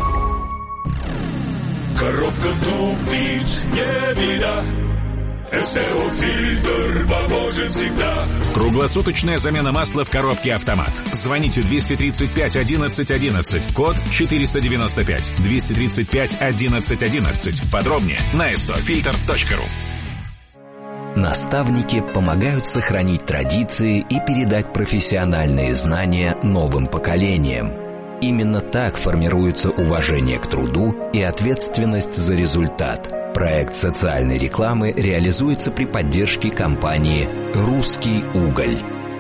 Коробка тупит, не беда. СТО-фильтр поможет всегда. Круглосуточная замена масла в коробке «Автомат». Звоните двести тридцать пять одиннадцать одиннадцать, код четыреста девяносто пять, двести тридцать пять одиннадцать одиннадцать. Подробнее на эс тэ о фильтр точка ру. Наставники помогают сохранить традиции и передать профессиональные знания новым поколениям. Именно так формируется уважение к труду и ответственность за результат. Проект социальной рекламы реализуется при поддержке компании «Русский уголь».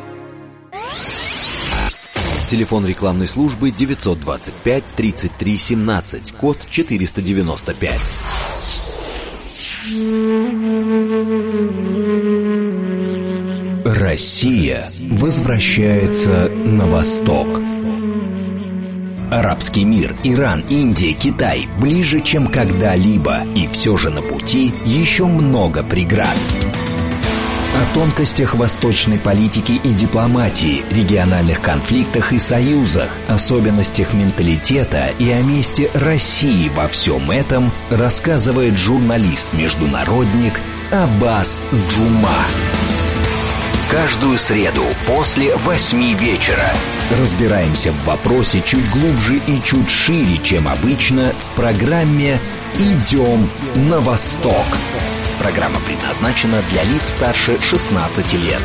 Телефон рекламной службы девятьсот двадцать пять тридцать три семнадцать, код четыреста девяносто пять. Россия возвращается на восток. Арабский мир, Иран, Индия, Китай ближе, чем когда-либо, и все же на пути еще много преград. О тонкостях восточной политики и дипломатии, региональных конфликтах и союзах, особенностях менталитета и о месте России во всем этом рассказывает журналист-международник Аббас Джума. Каждую среду после восьми вечера разбираемся в вопросе чуть глубже и чуть шире, чем обычно, в программе «Идем на восток». Программа предназначена для лиц старше шестнадцати лет.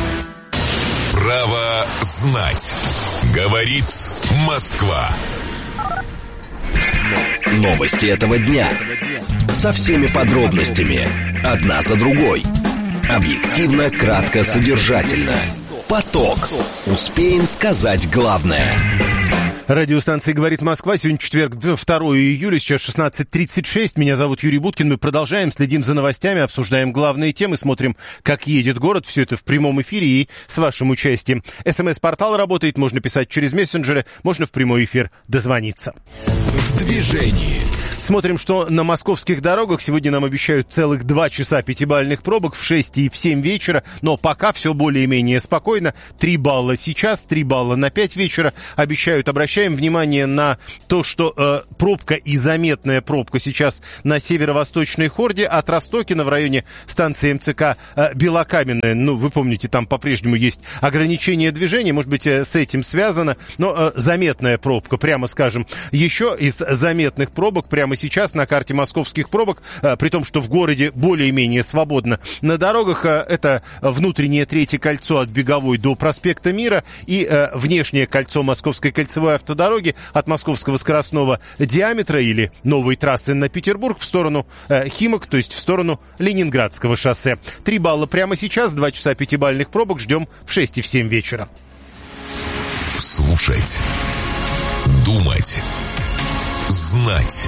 Право знать. Говорит Москва. Новости этого дня. Со всеми подробностями. Одна за другой. Объективно, кратко, содержательно. Поток. Успеем сказать главное. Радиостанция «Говорит Москва». Сегодня четверг, второго июля, сейчас шестнадцать тридцать шесть. Меня зовут Юрий Буткин. Мы продолжаем, следим за новостями, обсуждаем главные темы, смотрим, как едет город. Все это в прямом эфире и с вашим участием. СМС-портал работает, можно писать через мессенджеры, можно в прямой эфир дозвониться. В движении. Смотрим, что на московских дорогах. Сегодня нам обещают целых два часа пятибалльных пробок в шесть и в семь вечера. Но пока все более-менее спокойно. три балла сейчас, три балла на пять вечера. Обещают. Обращаем внимание на то, что э, пробка и заметная пробка сейчас на северо-восточной Хорде от Ростокина в районе станции МЦК э, Белокаменная. Ну, вы помните, там по-прежнему есть ограничение движения. Может быть, э, с этим связано. Но э, заметная пробка, прямо скажем. Еще из заметных пробок прямо сейчас на карте московских пробок, э, при том, что в городе более-менее свободно на дорогах, э, это внутреннее третье кольцо от Беговой до проспекта Мира и э, внешнее кольцо Московской кольцевой автодороги от Московского скоростного диаметра или новой трассы на Петербург в сторону э, Химок, то есть в сторону Ленинградского шоссе. Три балла прямо сейчас, два часа пятибалльных пробок ждем в шесть и в семь вечера. Слушать. Думать. Знать.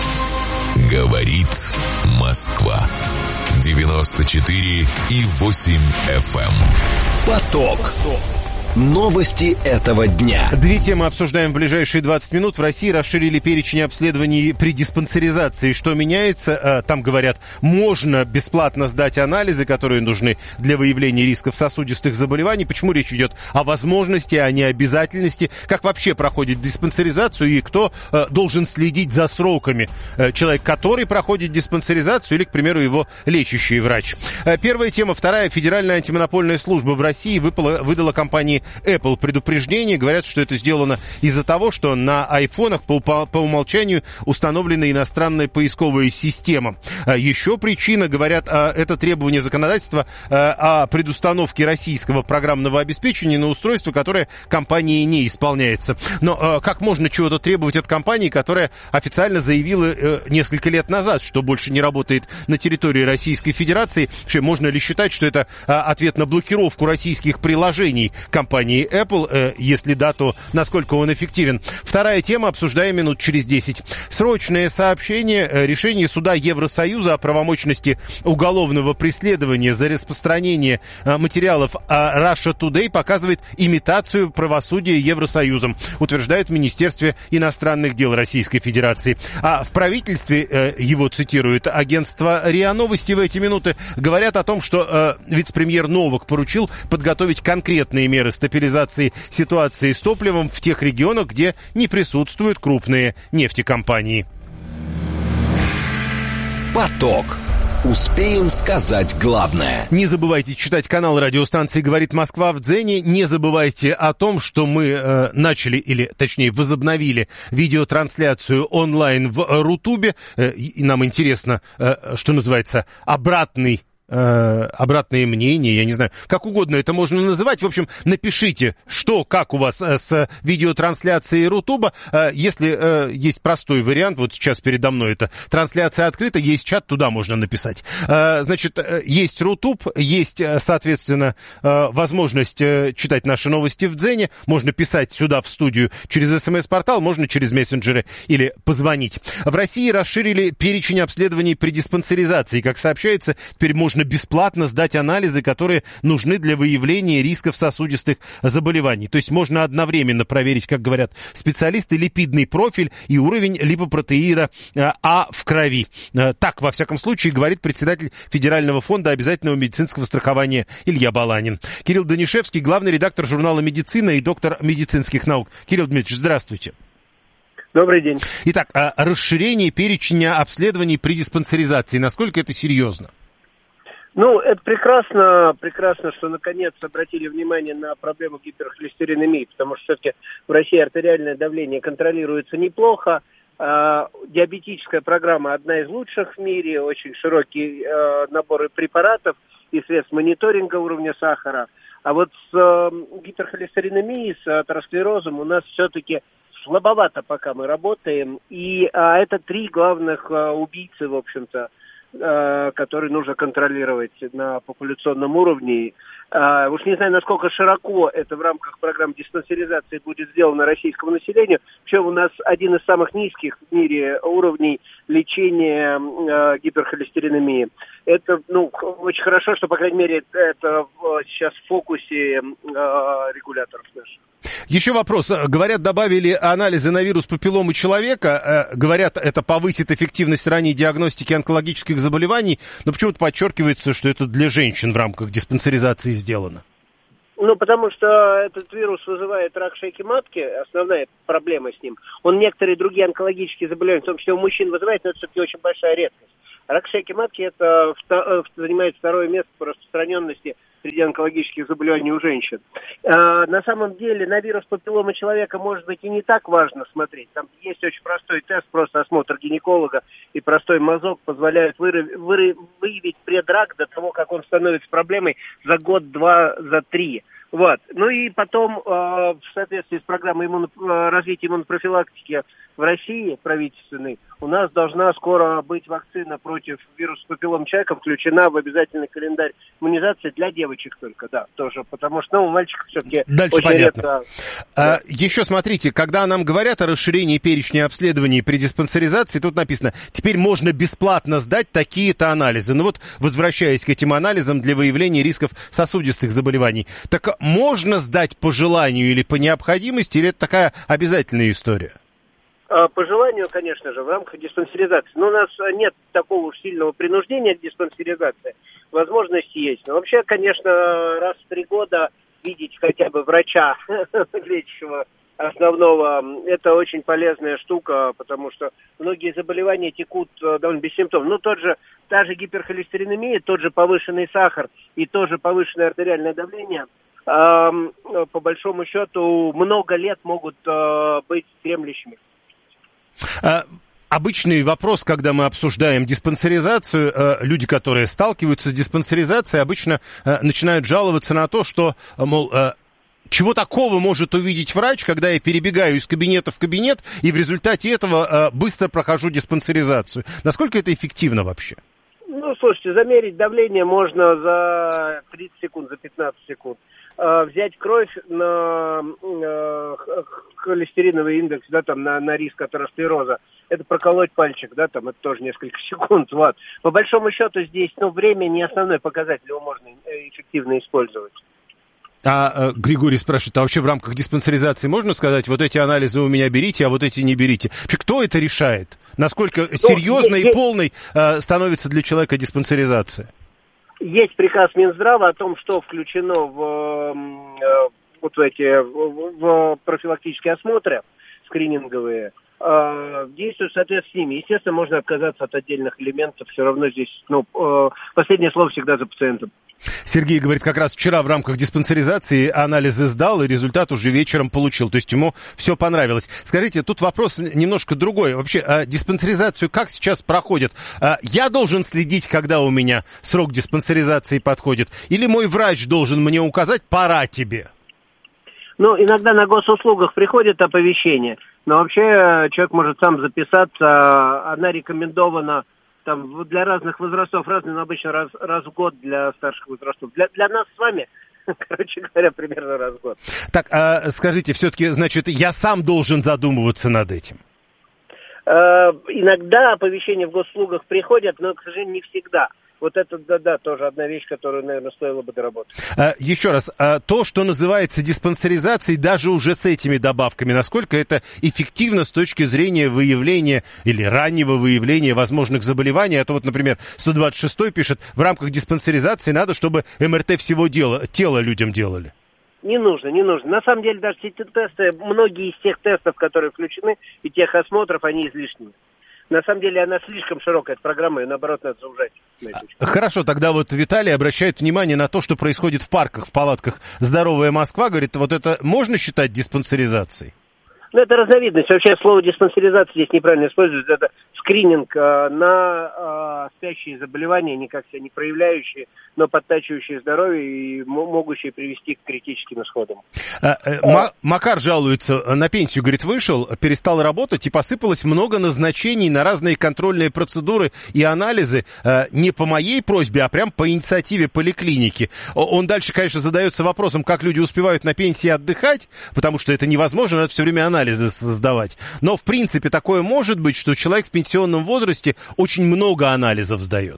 Говорит Москва. девяносто четыре и восемь эф эм. Поток. Новости этого дня. Две темы обсуждаем в ближайшие двадцать минут. В России расширили перечень обследований при диспансеризации. Что меняется? Там говорят, можно бесплатно сдать анализы, которые нужны для выявления рисков сосудистых заболеваний. Почему речь идет о возможности, а не обязательности? Как вообще проходит диспансеризацию и кто должен следить за сроками? Человек, который проходит диспансеризацию или, к примеру, его лечащий врач? Первая тема. Вторая. Федеральная антимонопольная служба в России выпала, выдала компании Apple предупреждение. Говорят, что это сделано из-за того, что на айфонах по, по, по умолчанию установлена иностранная поисковая система. Еще причина, говорят, это требование законодательства о предустановке российского программного обеспечения на устройство, которое компанией не исполняется. Но как можно чего-то требовать от компании, которая официально заявила несколько лет назад, что больше не работает на территории Российской Федерации? Вообще, можно ли считать, что это ответ на блокировку российских приложений компании Apple? Э, если да, то насколько он эффективен? Вторая тема, обсуждаем минут через десять. Срочное сообщение. Э, решение суда Евросоюза о правомочности уголовного преследования за распространение э, материалов о Russia Today показывает имитацию правосудия Евросоюзом, утверждает в Министерстве иностранных дел Российской Федерации. А в правительстве, э, его цитирует агентство РИА Новости в эти минуты, говорят о том, что э, вице-премьер Новак поручил подготовить конкретные меры стабилизации ситуации с топливом в тех регионах, где не присутствуют крупные нефтекомпании. Поток. Успеем сказать главное. Не забывайте читать канал радиостанции «Говорит Москва» в Дзене. Не забывайте о том, что мы э, начали, или точнее возобновили видеотрансляцию онлайн в Рутубе. Э, и нам интересно, э, что называется, обратный обратное мнение, я не знаю, как угодно это можно называть. В общем, напишите, что, как у вас с видеотрансляцией Рутуба. Если есть простой вариант, вот сейчас передо мной эта трансляция открыта, есть чат, туда можно написать. Значит, есть Рутуб, есть, соответственно, возможность читать наши новости в Дзене, можно писать сюда в студию через СМС-портал, можно через мессенджеры или позвонить. В России расширили перечень обследований при диспансеризации. Как сообщается, теперь можно бесплатно сдать анализы, которые нужны для выявления рисков сосудистых заболеваний. То есть можно одновременно проверить, как говорят специалисты, липидный профиль и уровень липопротеина А в крови. Так, во всяком случае, говорит председатель Федерального фонда обязательного медицинского страхования Илья Баланин. Кирилл Данишевский, главный редактор журнала «Медицина» и доктор медицинских наук. Кирилл Дмитриевич, здравствуйте. Добрый день. Итак, расширение перечня обследований при диспансеризации. Насколько это серьезно? Ну, это прекрасно, прекрасно, что наконец обратили внимание на проблему гиперхолестеринемии, потому что все-таки в России артериальное давление контролируется неплохо. Э, диабетическая программа одна из лучших в мире, очень широкий э, набор препаратов и средств мониторинга уровня сахара. А вот с э, гиперхолестеринемией, с атеросклерозом у нас все-таки слабовато пока мы работаем. И а, это три главных а, убийцы, в общем-то, а, которые нужно контролировать на популяционном уровне. А, уж не знаю, насколько широко это в рамках программы диспансеризации будет сделано российскому населению. Причем у нас один из самых низких в мире уровней лечения а, гиперхолестеринемии. Это, ну, очень хорошо, что, по крайней мере, это сейчас в фокусе а, регуляторов наших. Еще вопрос. Говорят, добавили анализы на вирус папилломы человека. Говорят, это повысит эффективность ранней диагностики онкологических заболеваний. Но почему-то подчеркивается, что это для женщин в рамках диспансеризации сделано. Ну, потому что этот вирус вызывает рак шейки матки, основная проблема с ним. Он некоторые другие онкологические заболевания, в том числе у мужчин, вызывает, но это все-таки очень большая редкость. Рак шейки матки это занимает второе место по распространенности среди онкологических заболеваний у женщин. А, на самом деле на вирус папилломы человека, может быть, и не так важно смотреть. Там есть очень простой тест, просто осмотр гинеколога и простой мазок позволяют выры- выры- выявить предрак до того, как он становится проблемой за год, два, за три. Вот. Ну и потом, э, в соответствии с программой иммуно- развития иммунопрофилактики в России, правительственной, у нас должна скоро быть вакцина против вируса папиллом человека, включена в обязательный календарь иммунизации для девочек только, да, тоже, потому что, ну, у мальчиков все-таки Дальше очень понятно. редко. А, Да. еще смотрите, когда нам говорят о расширении перечня обследований при диспансеризации, тут написано, теперь можно бесплатно сдать такие-то анализы. Ну вот, возвращаясь к этим анализам для выявления рисков сосудистых заболеваний, так можно сдать по желанию или по необходимости, или это такая обязательная история? По желанию, конечно же, в рамках диспансеризации. Но у нас нет такого уж сильного принуждения к диспансеризации. Возможность есть. Но вообще, конечно, раз в три года видеть хотя бы врача, лечащего основного, это очень полезная штука, потому что многие заболевания текут довольно бессимптомно. Ну, тот же, та же гиперхолестеринемия, тот же повышенный сахар и тоже повышенное артериальное давление, по большому счету, много лет могут быть дремлющими. А, обычный вопрос, когда мы обсуждаем диспансеризацию, э, люди, которые сталкиваются с диспансеризацией, обычно э, начинают жаловаться на то, что, мол, э, чего такого может увидеть врач, когда я перебегаю из кабинета в кабинет и в результате этого э, быстро прохожу диспансеризацию. Насколько это эффективно вообще? Ну, слушайте, замерить давление можно за тридцать секунд, за пятнадцать секунд. Э, взять кровь на э, холестериновый индекс, да, там, на, на риск атеросклероза, это проколоть пальчик, да, там, это тоже несколько секунд, вот. По большому счету здесь, ну, время не основной показатель, его можно эффективно использовать. А Григорий спрашивает, а вообще в рамках диспансеризации можно сказать, вот эти анализы у меня берите, а вот эти не берите? Вообще, кто это решает? Насколько ну, серьезной и полной э, становится для человека диспансеризация? Есть приказ Минздрава о том, что включено в, э, вот в эти в, в профилактические осмотры скрининговые. Э, действуют в соответствии с ними. Естественно, можно отказаться от отдельных элементов. Все равно здесь, ну, э, последнее слово всегда за пациентом. Сергей говорит, как раз вчера в рамках диспансеризации анализы сдал, и результат уже вечером получил. То есть ему все понравилось. Скажите, тут вопрос немножко другой. Вообще, а диспансеризацию как сейчас проходит? А я должен следить, когда у меня срок диспансеризации подходит? Или мой врач должен мне указать, пора тебе? Ну, иногда на госуслугах приходит оповещение. Но вообще человек может сам записаться. Она рекомендована там для разных возрастов, разные, но обычно раз, раз в год для старших возрастов. Для, для нас с вами, короче говоря, примерно раз в год. Так, а скажите, все-таки, значит, я сам должен задумываться над этим? Э, иногда оповещения в госуслугах приходят, но, к сожалению, не всегда. Вот это, да-да, тоже одна вещь, которую, наверное, стоило бы доработать. А, еще раз, а, то, что называется диспансеризацией, даже уже с этими добавками, насколько это эффективно с точки зрения выявления или раннего выявления возможных заболеваний? Это вот, например, сто двадцать шестой пишет, в рамках диспансеризации надо, чтобы эм эр тэ всего дела, тела людям делали. Не нужно, не нужно. На самом деле, даже эти тесты, многие из тех тестов, которые включены, и тех осмотров, они излишни. На самом деле она слишком широкая, эта программа, и наоборот надо заужать. Хорошо, тогда вот Виталий обращает внимание на то, что происходит в парках, в палатках «Здоровая Москва». Говорит, вот это можно считать диспансеризацией? Ну, это разновидность. Вообще слово диспансеризация здесь неправильно используется. Это скрининг э, на э, спящие заболевания, никак себя не проявляющие, но подтачивающие здоровье и м- могущие привести к критическим исходам. А, э, М- Макар жалуется, на пенсию, говорит, вышел, перестал работать и посыпалось много назначений на разные контрольные процедуры и анализы э, не по моей просьбе, а прям по инициативе поликлиники. Он дальше, конечно, задается вопросом, как люди успевают на пенсии отдыхать, потому что это невозможно, надо все время анализы сдавать. Но, в принципе, такое может быть, что человек в пенсионном возрасте очень много анализов сдает.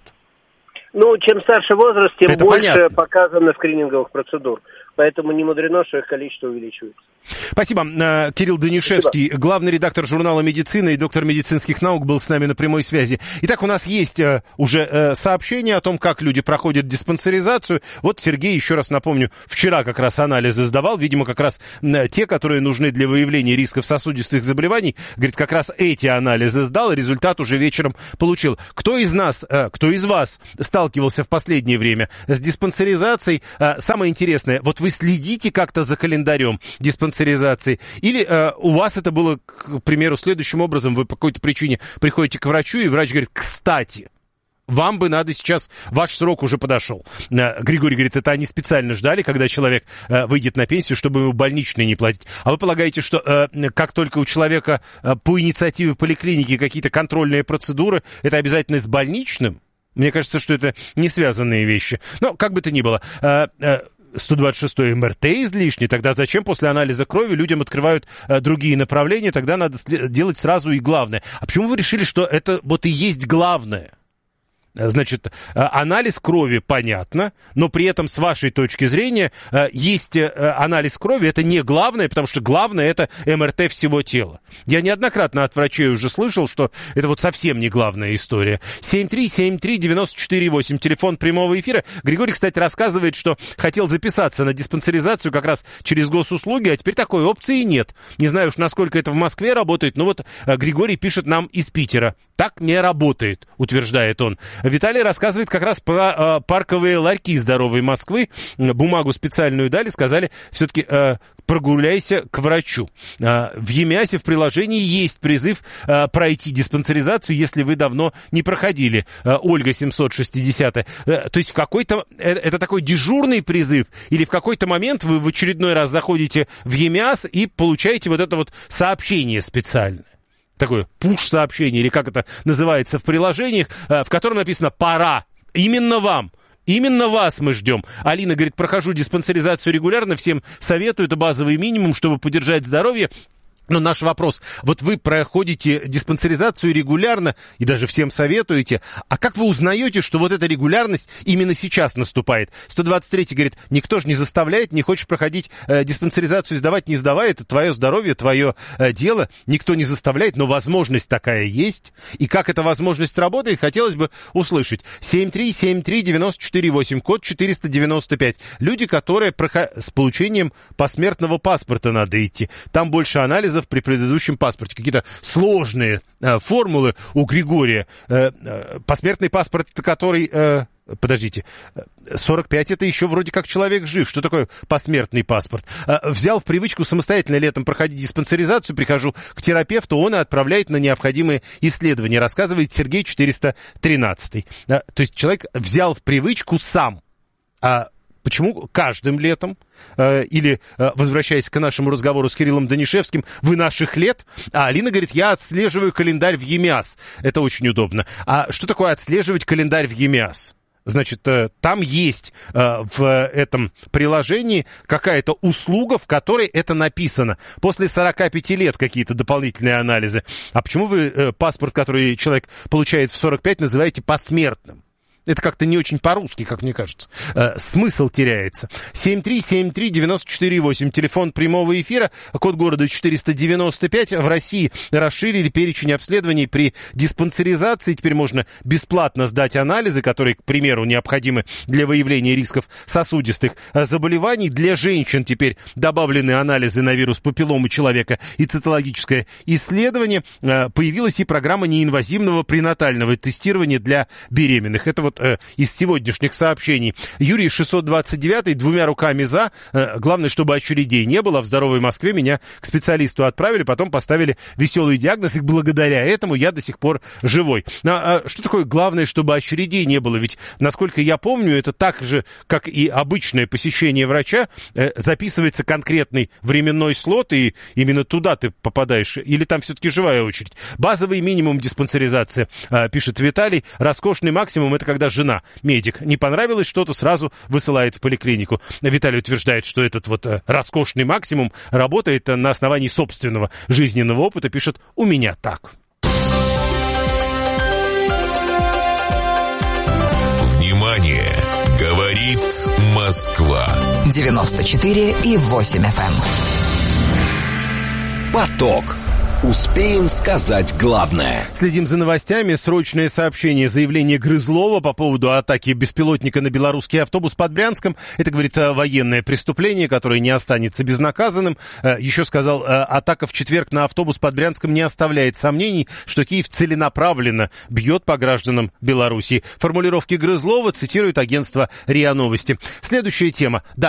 Ну, чем старше возраст, тем это больше понятно. показано скрининговых процедур. Поэтому не мудрено, что их количество увеличивается. Спасибо. Кирилл Данишевский, Спасибо. Главный редактор журнала «Медицина» и доктор медицинских наук, был с нами на прямой связи. Итак, у нас есть уже сообщение о том, как люди проходят диспансеризацию. Вот Сергей, еще раз напомню, вчера как раз анализы сдавал. Видимо, как раз те, которые нужны для выявления рисков сосудистых заболеваний. Говорит, как раз эти анализы сдал, и результат уже вечером получил. Кто из нас, кто из вас сталкивался в последнее время с диспансеризацией? Самое интересное, вот вы следите как-то за календарем диспансеризации? Или э, у вас это было, к примеру, следующим образом, вы по какой-то причине приходите к врачу, и врач говорит, кстати, вам бы надо сейчас, ваш срок уже подошел. Э, Григорий говорит, это они специально ждали, когда человек э, выйдет на пенсию, чтобы ему больничные не платить. А вы полагаете, что э, как только у человека э, по инициативе поликлиники какие-то контрольные процедуры, это обязательно с больничным? Мне кажется, что это не связанные вещи. Но как бы то ни было... Э, э, сто двадцать шестой эм эр тэ излишний, тогда зачем после анализа крови людям открывают э, другие направления, тогда надо делать сразу и главное. А почему вы решили, что это вот и есть главное? Значит, анализ крови понятно, но при этом, с вашей точки зрения, есть анализ крови, это не главное, потому что главное это эм эр тэ всего тела. Я неоднократно от врачей уже слышал, что это вот совсем не главная история. семь три семь три девять четыре восемь, телефон прямого эфира. Григорий, кстати, рассказывает, что хотел записаться на диспансеризацию как раз через госуслуги, а теперь такой опции нет. Не знаю уж, насколько это в Москве работает, но вот Григорий пишет нам из Питера. Так не работает, утверждает он. Виталий рассказывает как раз про э, парковые ларьки здоровой Москвы. Бумагу специальную дали, сказали, все-таки э, прогуляйся к врачу. Э, в ЕМИАСе в приложении есть призыв э, пройти диспансеризацию, если вы давно не проходили. Э, Ольга семьсот шестьдесят. Э, то есть в какой-то... Э, это такой дежурный призыв, или в какой-то момент вы в очередной раз заходите в ЕМИАС и получаете вот это вот сообщение специальное. Такое пуш-сообщение, или как это называется в приложениях, в котором написано «пора». Именно вам. Именно вас мы ждем. Алина говорит, прохожу диспансеризацию регулярно, всем советую, это базовый минимум, чтобы поддержать здоровье. Но наш вопрос, вот вы проходите диспансеризацию регулярно и даже всем советуете, а как вы узнаете, что вот эта регулярность именно сейчас наступает? сто двадцать третий говорит, никто же не заставляет, не хочешь проходить э, диспансеризацию, сдавать, не сдавай, это твое здоровье, твое э, дело, никто не заставляет, но возможность такая есть. И как эта возможность работает, хотелось бы услышать. семь три семь три девять четыре восемь, код четыреста девяносто пять. Люди, которые проход... с получением посмертного паспорта надо идти. Там больше анализов при предыдущем паспорте. Какие-то сложные э, формулы у Григория. Э, э, посмертный паспорт, который... Э, подождите, сорок пять это еще вроде как человек жив. Что такое посмертный паспорт? Э, взял в привычку самостоятельно летом проходить диспансеризацию, прихожу к терапевту, он и отправляет на необходимые исследования, рассказывает Сергей четыреста тринадцатый. Э, то есть человек взял в привычку сам. А почему каждым летом, э, или, э, возвращаясь к нашему разговору с Кириллом Данишевским, вы наших лет, а Алина говорит, я отслеживаю календарь в ЕМИАС. Это очень удобно. А что такое отслеживать календарь в ЕМИАС? Значит, э, там есть э, в этом приложении какая-то услуга, в которой это написано. После сорока пяти лет какие-то дополнительные анализы. А почему вы э, паспорт, который человек получает в сорок пять, называете посмертным? Это как-то не очень по-русски, как мне кажется. Э, смысл теряется. семь три семь три девять четыре восемь, телефон прямого эфира, код города четыреста девяносто пять. В России расширили перечень обследований при диспансеризации. Теперь можно бесплатно сдать анализы, которые, к примеру, необходимы для выявления рисков сосудистых заболеваний. Для женщин теперь добавлены анализы на вирус папилломы человека и цитологическое исследование. Э, появилась и программа неинвазивного пренатального тестирования для беременных. Это вот вот э, из сегодняшних сообщений. Юрий шестьсот двадцать девять, двумя руками за. Э, главное, чтобы очередей не было. В здоровой Москве меня к специалисту отправили, потом поставили веселый диагноз, и благодаря этому я до сих пор живой. А, а что такое главное, чтобы очередей не было? Ведь, насколько я помню, это так же, как и обычное посещение врача, э, записывается конкретный временной слот, и именно туда ты попадаешь. Или там все-таки живая очередь. Базовый минимум диспансеризация, э, пишет Виталий. Роскошный максимум — это когда жена, медик, не понравилось что-то, сразу высылает в поликлинику. Виталий утверждает, что этот вот э, роскошный максимум работает на основании собственного жизненного опыта. Пишет: у меня так. Внимание! Говорит Москва. девяносто четыре и восемь эф эм. Поток. Успеем сказать главное. Следим за новостями. Срочное сообщение. Заявление Грызлова по поводу атаки беспилотника на белорусский автобус под Брянском. Это, говорит, военное преступление, которое не останется безнаказанным. Еще сказал, атака в четверг на автобус под Брянском не оставляет сомнений, что Киев целенаправленно бьет по гражданам Беларуси. Формулировки Грызлова цитирует агентство РИА Новости. Следующая тема. Да,